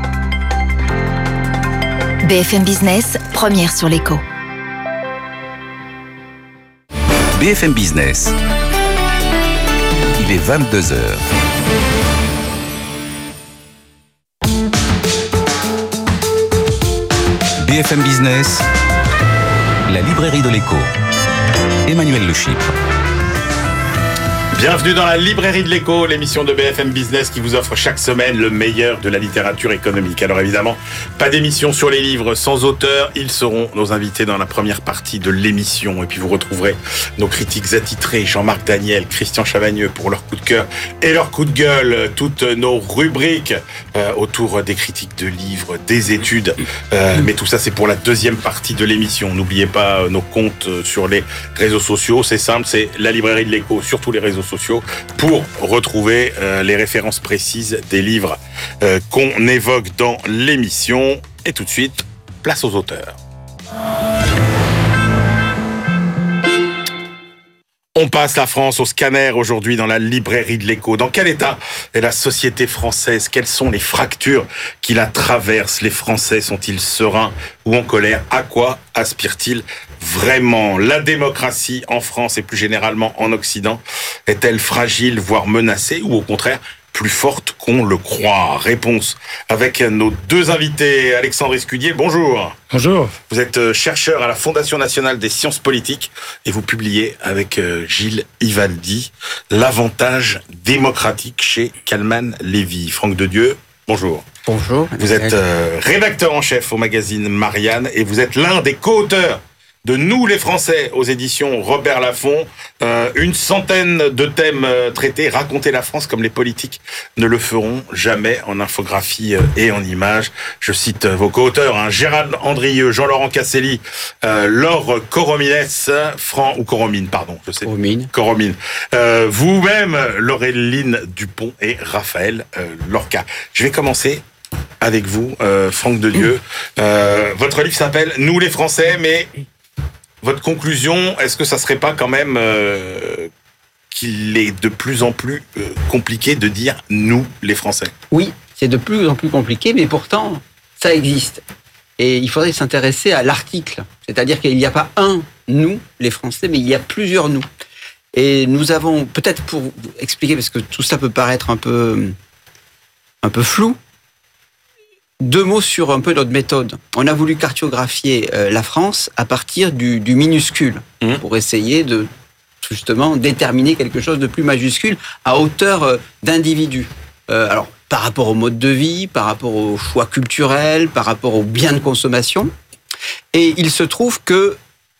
BFM Business, première sur l'écho.
BFM Business. Il est 22h. BFM Business, la librairie de l'écho. Emmanuel Le Chypre.
Bienvenue dans la librairie de l'écho, l'émission de BFM Business qui vous offre chaque semaine le meilleur de la littérature économique. Alors évidemment, pas d'émission sur les livres sans auteur. Ils seront nos invités dans la première partie de l'émission. Et puis vous retrouverez nos critiques attitrés, Jean-Marc Daniel, Christian Chavagneux pour leur coup de cœur et leur coup de gueule. Toutes nos rubriques autour des critiques de livres, des études. Mais tout ça, c'est pour la deuxième partie de l'émission. N'oubliez pas nos comptes sur les réseaux sociaux. C'est simple, c'est la librairie de l'écho sur tous les réseaux sociaux pour retrouver les références précises des livres qu'on évoque dans l'émission. Et tout de suite, place aux auteurs. On passe la France au scanner aujourd'hui dans la librairie de l'écho. Dans quel état est la société française? Quelles sont les fractures qui la traversent? Les Français sont-ils sereins ou en colère? À quoi aspirent-ils vraiment? La démocratie en France et plus généralement en Occident est-elle fragile, voire menacée, ou au contraire plus forte qu'on le croit? Réponse avec nos deux invités. Alexandre Escudier, bonjour.
Bonjour.
Vous êtes chercheur à la Fondation nationale des sciences politiques et vous publiez avec Gilles Ivaldi L'avantage démocratique chez Kalman Levy. Franck Dedieu, bonjour.
Bonjour.
Vous êtes rédacteur en chef au magazine Marianne et vous êtes l'un des co-auteurs de Nous les Français aux éditions Robert Laffont. Une centaine de thèmes traités, raconter la France comme les politiques ne le feront jamais, en infographie et en images. Je cite vos co-auteurs, Gérald Andrieux, Jean-Laurent Casselli, Laure Coromines, Coromine, je sais. Coromine. Vous-même, Laureline Dupont et Raphaël Lorca. Je vais commencer avec vous, Franck Dedieu. Votre livre s'appelle Nous les Français, mais votre conclusion, est-ce que ça serait pas quand même qu'il est de plus en plus compliqué de dire nous les Français?
Oui, c'est de plus en plus compliqué, mais pourtant ça existe. Et il faudrait s'intéresser à l'article, c'est-à-dire qu'il n'y a pas un nous les Français, mais il y a plusieurs nous. Et nous avons, peut-être pour expliquer, parce que tout ça peut paraître un peu flou. 2 mots sur un peu notre méthode. On a voulu cartographier la France à partir du minuscule pour essayer de justement déterminer quelque chose de plus majuscule à hauteur d'individus. Alors, par rapport au mode de vie, par rapport aux choix culturels, par rapport aux biens de consommation. Et il se trouve que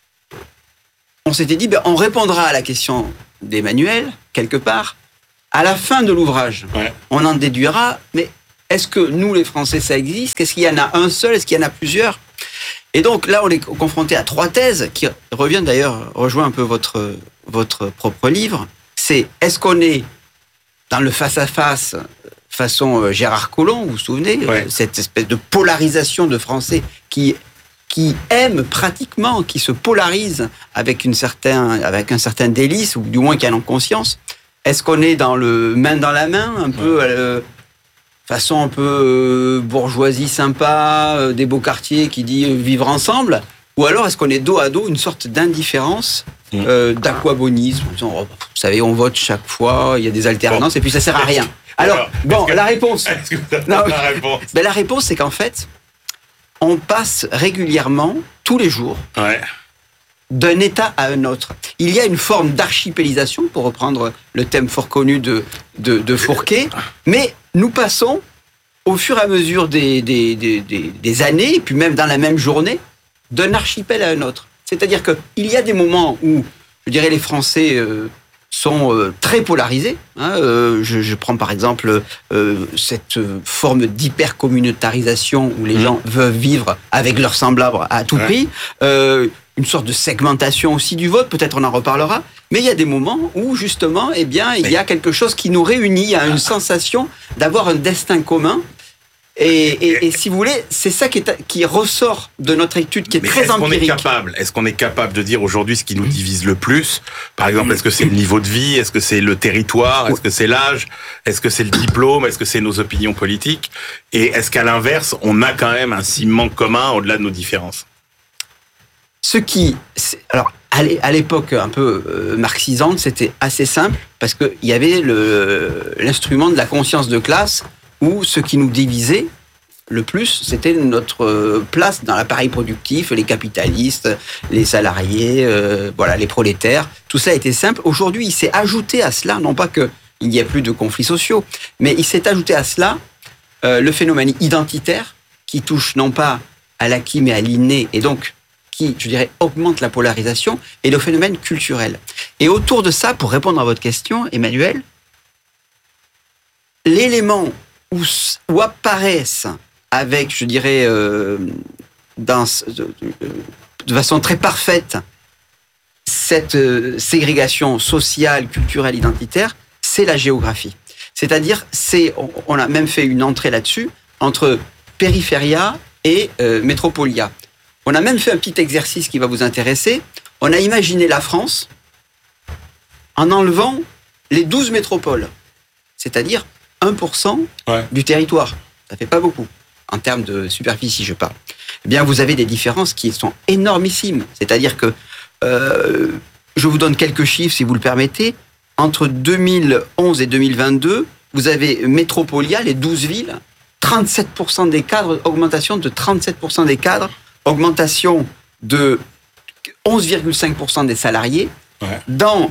on s'était dit, on répondra à la question d'Emmanuel, quelque part, à la fin de l'ouvrage. Ouais. On en déduira, mais est-ce que nous, les Français, ça existe? Est-ce qu'il y en a un seul? Est-ce qu'il y en a plusieurs? Et donc là, on est confronté à 3 thèses qui rejoint un peu votre propre livre. C'est, est-ce qu'on est dans le face-à-face façon Gérard Collomb, vous vous souvenez, cette espèce de polarisation de Français qui aiment pratiquement, qui se polarisent avec un certain délice, ou du moins qui en ont conscience. Est-ce qu'on est dans le main dans la main, un peu façon un peu bourgeoisie sympa, des beaux quartiers qui dit vivre ensemble, ou alors est-ce qu'on est dos à dos, une sorte d'indifférence, d'aquabonisme, vous savez, on vote chaque fois, il y a des alternances, et puis ça sert à rien. Alors, la réponse... Est-ce que vous avez la réponse? La réponse, c'est qu'en fait, on passe régulièrement, tous les jours, d'un état à un autre. Il y a une forme d'archipélisation, pour reprendre le thème fort connu de Fourquet, mais nous passons, au fur et à mesure des années, et puis même dans la même journée, d'un archipel à un autre. C'est-à-dire qu'il y a des moments où, je dirais, les Français sont très polarisés. Je prends par exemple cette forme d'hyper-communautarisation où les gens veulent vivre avec leurs semblables à tout prix. Une sorte de segmentation aussi du vote, peut-être on en reparlera. Mais il y a des moments où, justement, il y a quelque chose qui nous réunit, il y a une sensation d'avoir un destin commun. Et si vous voulez, c'est ça qui ressort de notre étude, qui est très empirique.
Est-ce qu'on est capable de dire aujourd'hui ce qui nous divise le plus? Par exemple, est-ce que c'est le niveau de vie? Est-ce que c'est le territoire? Est-ce que c'est l'âge? Est-ce que c'est le diplôme? Est-ce que c'est nos opinions politiques? Et est-ce qu'à l'inverse, on a quand même un ciment commun au-delà de nos différences?
Alors, à l'époque un peu marxisante, c'était assez simple, parce qu'il y avait l'instrument de la conscience de classe, où ce qui nous divisait le plus, c'était notre place dans l'appareil productif, les capitalistes, les salariés, les prolétaires. Tout ça était simple. Aujourd'hui, il s'est ajouté à cela, non pas qu'il n'y ait plus de conflits sociaux, mais il s'est ajouté à cela le phénomène identitaire, qui touche non pas à l'acquis, mais à l'inné, et donc qui, je dirais, augmente la polarisation, et le phénomène culturel. Et autour de ça, pour répondre à votre question, Emmanuel, l'élément où apparaissent avec, je dirais, de façon très parfaite, cette ségrégation sociale, culturelle, identitaire, c'est la géographie. C'est-à-dire, on a même fait une entrée là-dessus, entre périphéria et métropolia. On a même fait un petit exercice qui va vous intéresser. On a imaginé la France en enlevant les 12 métropoles, c'est-à-dire 1% du territoire. Ça fait pas beaucoup, en termes de superficie, je parle. Eh bien, vous avez des différences qui sont énormissimes. C'est-à-dire que, je vous donne quelques chiffres, si vous le permettez. Entre 2011 et 2022, vous avez Métropolia, les 12 villes, 37% des cadres, augmentation de 37% des cadres, augmentation de 11,5% des salariés. Dans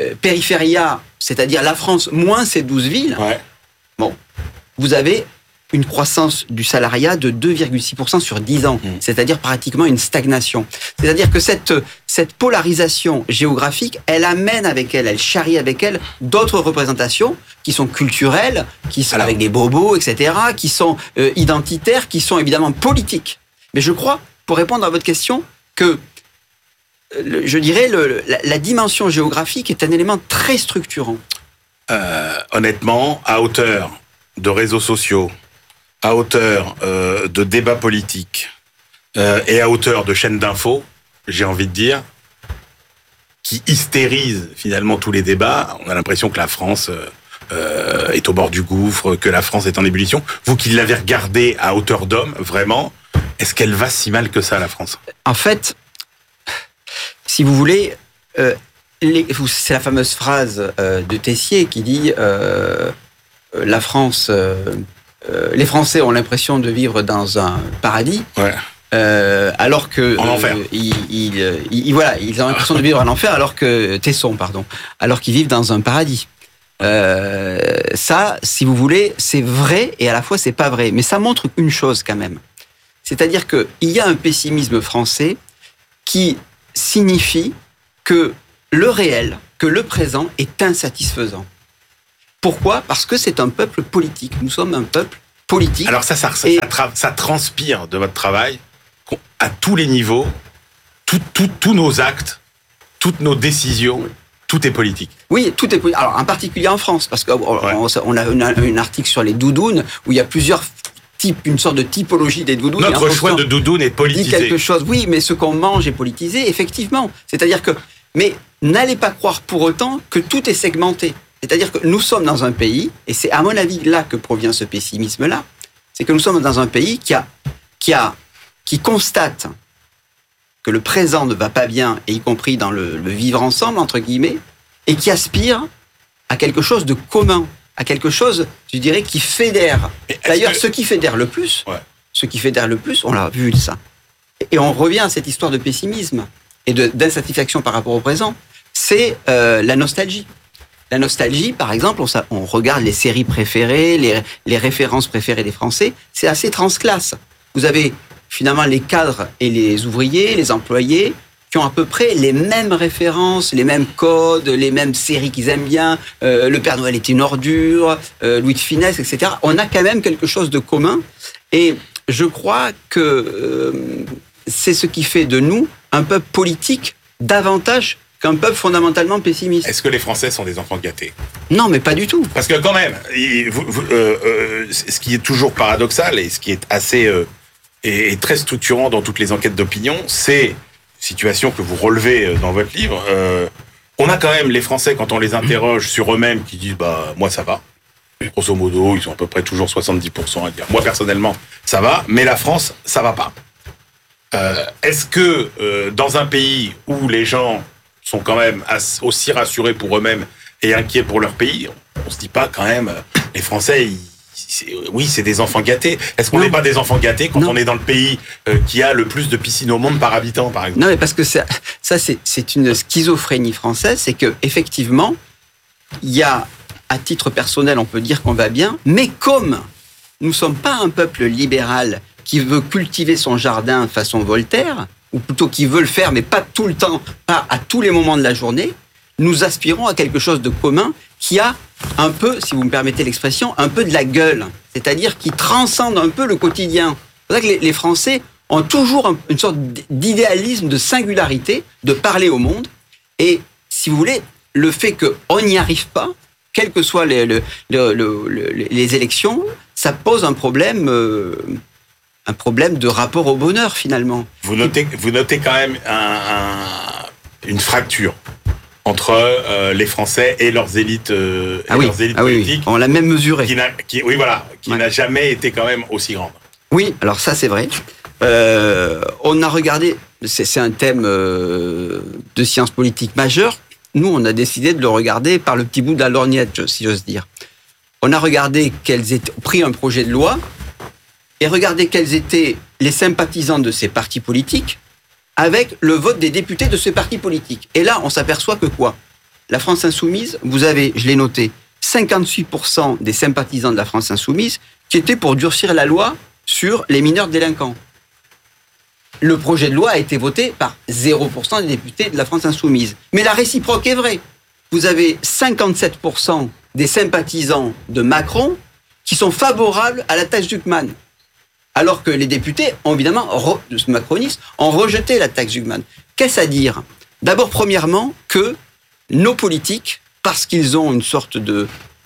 périphéria, c'est-à-dire la France moins ces 12 villes, vous avez une croissance du salariat de 2,6% sur 10 ans, c'est-à-dire pratiquement une stagnation. C'est-à-dire que cette polarisation géographique, elle amène avec elle charrie avec elle d'autres représentations qui sont culturelles, qui sont avec des bobos, etc., qui sont identitaires, qui sont évidemment politiques. Mais je crois, pour répondre à votre question, que je dirais la dimension géographique est un élément très structurant.
Honnêtement, à hauteur de réseaux sociaux, à hauteur de débats politiques et à hauteur de chaînes d'infos, j'ai envie de dire, qui hystérisent finalement tous les débats, on a l'impression que la France est au bord du gouffre, que la France est en ébullition. Vous qui l'avez regardée à hauteur d'homme, vraiment, est-ce qu'elle va si mal que ça, la France ?
En fait, si vous voulez, c'est la fameuse phrase de Tessier qui dit la France, les Français ont l'impression de vivre dans un paradis, alors que
en enfer.
Ils ont l'impression de vivre en enfer, alors que alors qu'ils vivent dans un paradis. Ça, si vous voulez, c'est vrai et à la fois c'est pas vrai, mais ça montre une chose quand même, c'est-à-dire que il y a un pessimisme français qui signifie que le réel, que le présent est insatisfaisant. Pourquoi ? Parce que c'est un peuple politique. Nous sommes un peuple politique.
Alors ça transpire de votre travail à tous les niveaux, tous nos actes, toutes nos décisions, tout est politique.
Oui, tout est politique. Alors en particulier en France, parce qu'on a un article sur les doudounes où il y a plusieurs types, une sorte de typologie des doudounes.
Notre choix de doudoune est politisé.
Dit quelque chose. Oui, mais ce qu'on mange est politisé, effectivement. C'est-à-dire que, mais n'allez pas croire pour autant que tout est segmenté. C'est-à-dire que nous sommes dans un pays, et c'est à mon avis là que provient ce pessimisme-là, c'est que nous sommes dans un pays qui constate que le présent ne va pas bien, et y compris dans le vivre ensemble, entre guillemets, et qui aspire à quelque chose de commun, à quelque chose, je dirais, qui fédère. D'ailleurs, ce qui fédère le plus, on l'a vu ça. Et on revient à cette histoire de pessimisme et d'insatisfaction par rapport au présent, c'est la nostalgie. La nostalgie, par exemple, on regarde les séries préférées, les références préférées des Français, c'est assez transclasse. Vous avez finalement les cadres et les ouvriers, les employés, qui ont à peu près les mêmes références, les mêmes codes, les mêmes séries qu'ils aiment bien. Le Père Noël est une ordure, Louis de Funès, etc. On a quand même quelque chose de commun. Et je crois que c'est ce qui fait de nous un peuple politique davantage qu'un peuple fondamentalement pessimiste.
Est-ce que les Français sont des enfants gâtés ?
Non, mais pas du tout.
Parce que quand même, ce qui est toujours paradoxal et ce qui est assez et très structurant dans toutes les enquêtes d'opinion, c'est situation que vous relevez dans votre livre. On a quand même les Français, quand on les interroge sur eux-mêmes, qui disent bah moi ça va. Grosso modo, ils sont à peu près toujours 70% à dire moi personnellement ça va, mais la France ça va pas. Est-ce que dans un pays où les gens sont quand même aussi rassurés pour eux-mêmes et inquiets pour leur pays, on se dit pas quand même les Français c'est des enfants gâtés. Est-ce qu'on n'est pas des enfants gâtés quand on est dans le pays qui a le plus de piscines au monde par habitant, par exemple ?
Non, mais parce que ça c'est une schizophrénie française, c'est que effectivement, il y a, à titre personnel, on peut dire qu'on va bien, mais comme nous ne sommes pas un peuple libéral qui veut cultiver son jardin façon Voltaire, ou plutôt qui veut le faire, mais pas tout le temps, pas à tous les moments de la journée, nous aspirons à quelque chose de commun qui a un peu, si vous me permettez l'expression, un peu de la gueule, c'est-à-dire qui transcende un peu le quotidien. C'est pour ça que les Français ont toujours une sorte d'idéalisme, de singularité, de parler au monde. Et, si vous voulez, le fait qu'on n'y arrive pas, quelles que soient les élections, ça pose un problème de rapport au bonheur, finalement.
Vous notez quand même une fracture entre les Français et leurs élites, politiques.
Oui. On l'a même mesuré.
Qui n'a jamais été quand même aussi grande.
Oui, alors ça c'est vrai. On a regardé, c'est un thème de sciences politiques majeur. Nous, on a décidé de le regarder par le petit bout de la lorgnette, si j'ose dire. On a regardé pris un projet de loi et regardé quels étaient les sympathisants de ces partis politiques avec le vote des députés de ces partis politiques. Et là, on s'aperçoit que quoi ? La France Insoumise, vous avez, je l'ai noté, 58% des sympathisants de la France Insoumise qui était pour durcir la loi sur les mineurs délinquants. Le projet de loi a été voté par 0% des députés de la France Insoumise. Mais la réciproque est vraie. Vous avez 57% des sympathisants de Macron qui sont favorables à la taxe Zuckman. Alors que les députés, macronistes, ont rejeté la taxe Zuckman. Qu'est-ce à dire ? D'abord, premièrement, que nos politiques, parce qu'ils ont une sorte de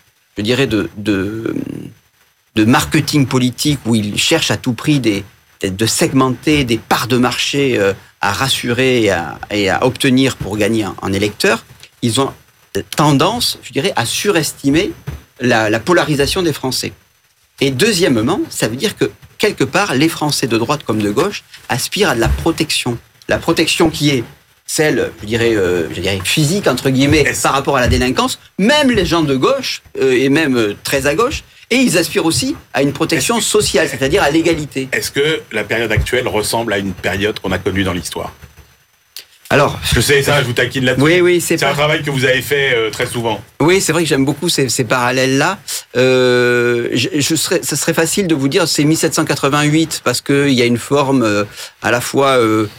marketing politique où ils cherchent à tout prix de segmenter des parts de marché à rassurer et à obtenir pour gagner en électeurs, ils ont tendance, à surestimer la polarisation des Français. Et deuxièmement, ça veut dire que, quelque part, les Français de droite comme de gauche aspirent à de la protection. La protection qui est celle, je dirais physique, entre guillemets, par rapport à la délinquance, même les gens de gauche, et même très à gauche, et ils aspirent aussi à une protection sociale, c'est-à-dire à l'égalité.
Est-ce que la période actuelle ressemble à une période qu'on a connue dans l'histoire ?
Alors,
je sais ça, je vous taquine là-dessus.
Oui,
c'est un travail que vous avez fait très souvent.
Oui, c'est vrai que j'aime beaucoup ces parallèles-là. Ce serait facile de vous dire c'est 1788 parce qu'il y a une forme à la fois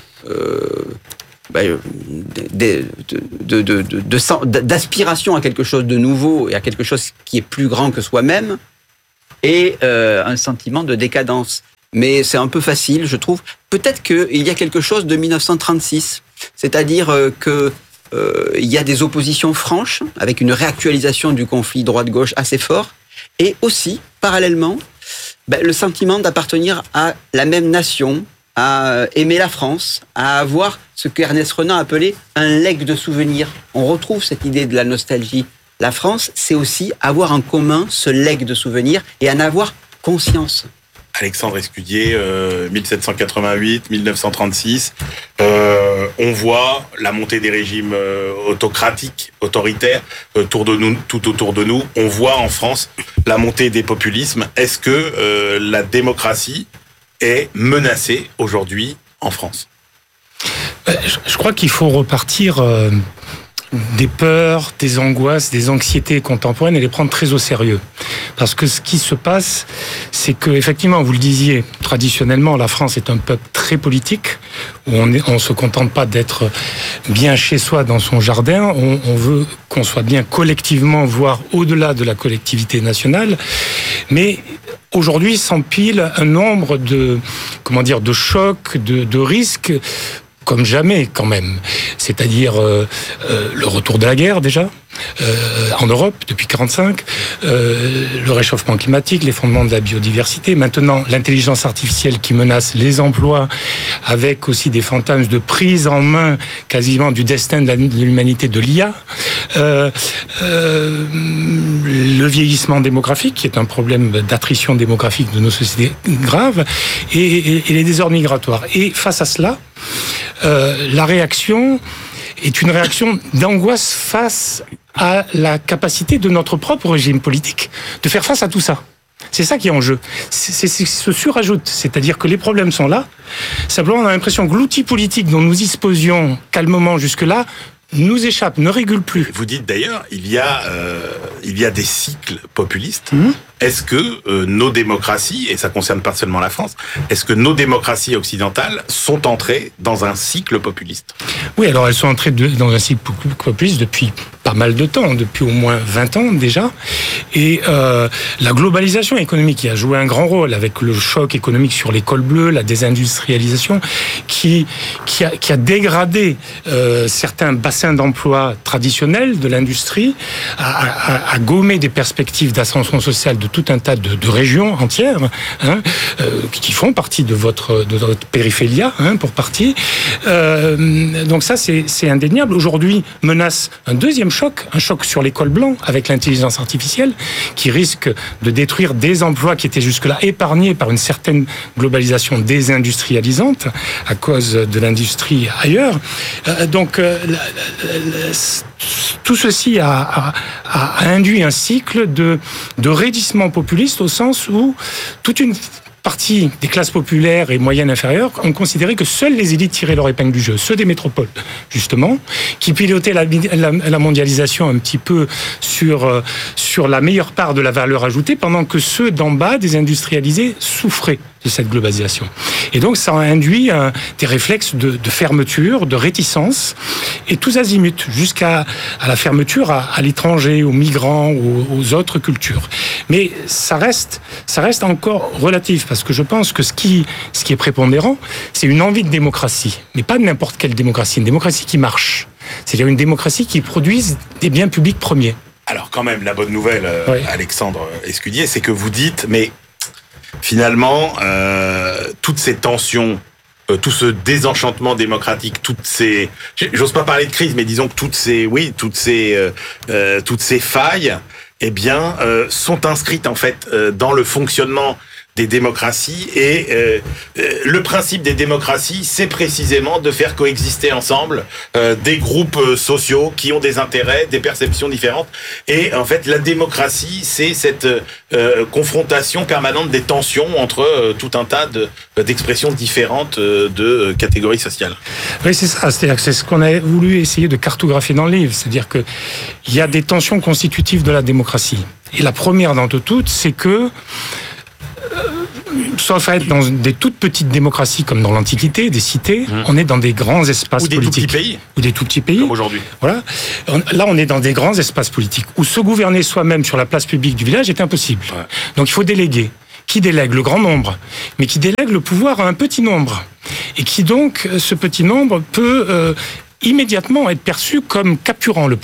d'aspiration à quelque chose de nouveau et à quelque chose qui est plus grand que soi-même et un sentiment de décadence. Mais c'est un peu facile, je trouve. Peut-être qu'il y a quelque chose de 1936. C'est-à-dire qu'il y a des oppositions franches, avec une réactualisation du conflit droite-gauche assez fort, et aussi, parallèlement, le sentiment d'appartenir à la même nation, à aimer la France, à avoir ce qu'Ernest Renan appelait un legs de souvenirs. On retrouve cette idée de la nostalgie. La France, c'est aussi avoir en commun ce legs de souvenirs et en avoir conscience.
Alexandre Escudier, 1788, 1936, on voit la montée des régimes autocratiques, autoritaires, tout autour de nous. On voit en France la montée des populismes. Est-ce que la démocratie est menacée aujourd'hui en France ?
Je crois qu'il faut repartir des peurs, des angoisses, des anxiétés contemporaines et les prendre très au sérieux. Parce que ce qui se passe, c'est que, effectivement, vous le disiez, traditionnellement, la France est un peuple très politique, où on se contente pas d'être bien chez soi dans son jardin, on veut qu'on soit bien collectivement, voire au-delà de la collectivité nationale. Mais aujourd'hui s'empile un nombre de chocs, de risques, comme jamais quand même. C'est-à-dire le retour de la guerre déjà, en Europe depuis 1945, le réchauffement climatique, l'effondrement de la biodiversité, maintenant l'intelligence artificielle qui menace les emplois, avec aussi des fantasmes de prise en main quasiment du destin de l'humanité de l'IA, le vieillissement démographique qui est un problème d'attrition démographique de nos sociétés grave, et les désordres migratoires. Et face à cela, la réaction est une réaction d'angoisse face à la capacité de notre propre régime politique de faire face à tout ça. C'est ça qui est en jeu. C'est se surajoute, c'est-à-dire que les problèmes sont là. Simplement, on a l'impression que l'outil politique dont nous disposions calmement jusque-là nous échappe, ne régule plus.
Vous dites d'ailleurs, il y a des cycles populistes. Est-ce que nos démocraties, et ça concerne pas seulement la France, est-ce que nos démocraties occidentales sont entrées dans un cycle populiste ?
Oui, alors elles sont entrées dans un cycle populiste depuis pas mal de temps, depuis au moins 20 ans déjà. Et la globalisation économique qui a joué un grand rôle avec le choc économique sur les cols bleus, la désindustrialisation, qui a dégradé certains bassins d'emploi traditionnels de l'industrie, a gommé des perspectives d'ascension sociale de tout un tas de régions entières, qui font partie de votre périphéria, pour partie. Donc ça, c'est indéniable. Aujourd'hui, menace un deuxième choc, un choc sur les cols blancs avec l'intelligence artificielle, qui risque de détruire des emplois qui étaient jusque-là épargnés par une certaine globalisation désindustrialisante à cause de l'industrie ailleurs. Donc, tout ceci a induit un cycle de raidissement populiste au sens où toute une partie des classes populaires et moyennes inférieures ont considéré que seules les élites tiraient leur épingle du jeu, ceux des métropoles, justement, qui pilotaient la mondialisation un petit peu sur la meilleure part de la valeur ajoutée, pendant que ceux d'en bas, des industrialisés, souffraient de cette globalisation. Et donc, ça a induit des réflexes de fermeture, de réticence, et tous azimuts, jusqu'à la fermeture à l'étranger, aux migrants, aux autres cultures. Mais ça reste encore relatif, parce que je pense que ce qui est prépondérant, c'est une envie de démocratie, mais pas de n'importe quelle démocratie, une démocratie qui marche. C'est-à-dire une démocratie qui produise des biens publics premiers.
Alors quand même, la bonne nouvelle, Alexandre Escudier, c'est que vous dites, mais finalement, toutes ces tensions, tout ce désenchantement démocratique, j'ose pas parler de crise, mais disons que toutes ces failles, eh bien, sont inscrites en fait dans le fonctionnement des démocraties, et le principe des démocraties, c'est précisément de faire coexister ensemble des groupes sociaux qui ont des intérêts, des perceptions différentes, et en fait la démocratie, c'est cette confrontation permanente des tensions entre tout un tas d'expressions différentes de catégories sociales.
Oui, c'est ça, c'est-à-dire que c'est ce qu'on a voulu essayer de cartographier dans le livre, c'est-à-dire que il y a des tensions constitutives de la démocratie, et la première d'entre toutes, c'est que sauf à être dans des toutes petites démocraties comme dans l'Antiquité, des cités, on est dans des grands espaces politiques. Ou des tout petits pays.
Comme aujourd'hui.
Voilà. Là, on est dans des grands espaces politiques où se gouverner soi-même sur la place publique du village est impossible. Ouais. Donc il faut déléguer. Qui délègue le grand nombre, mais qui délègue le pouvoir à un petit nombre. Et qui donc, ce petit nombre peut immédiatement être perçu comme capturant le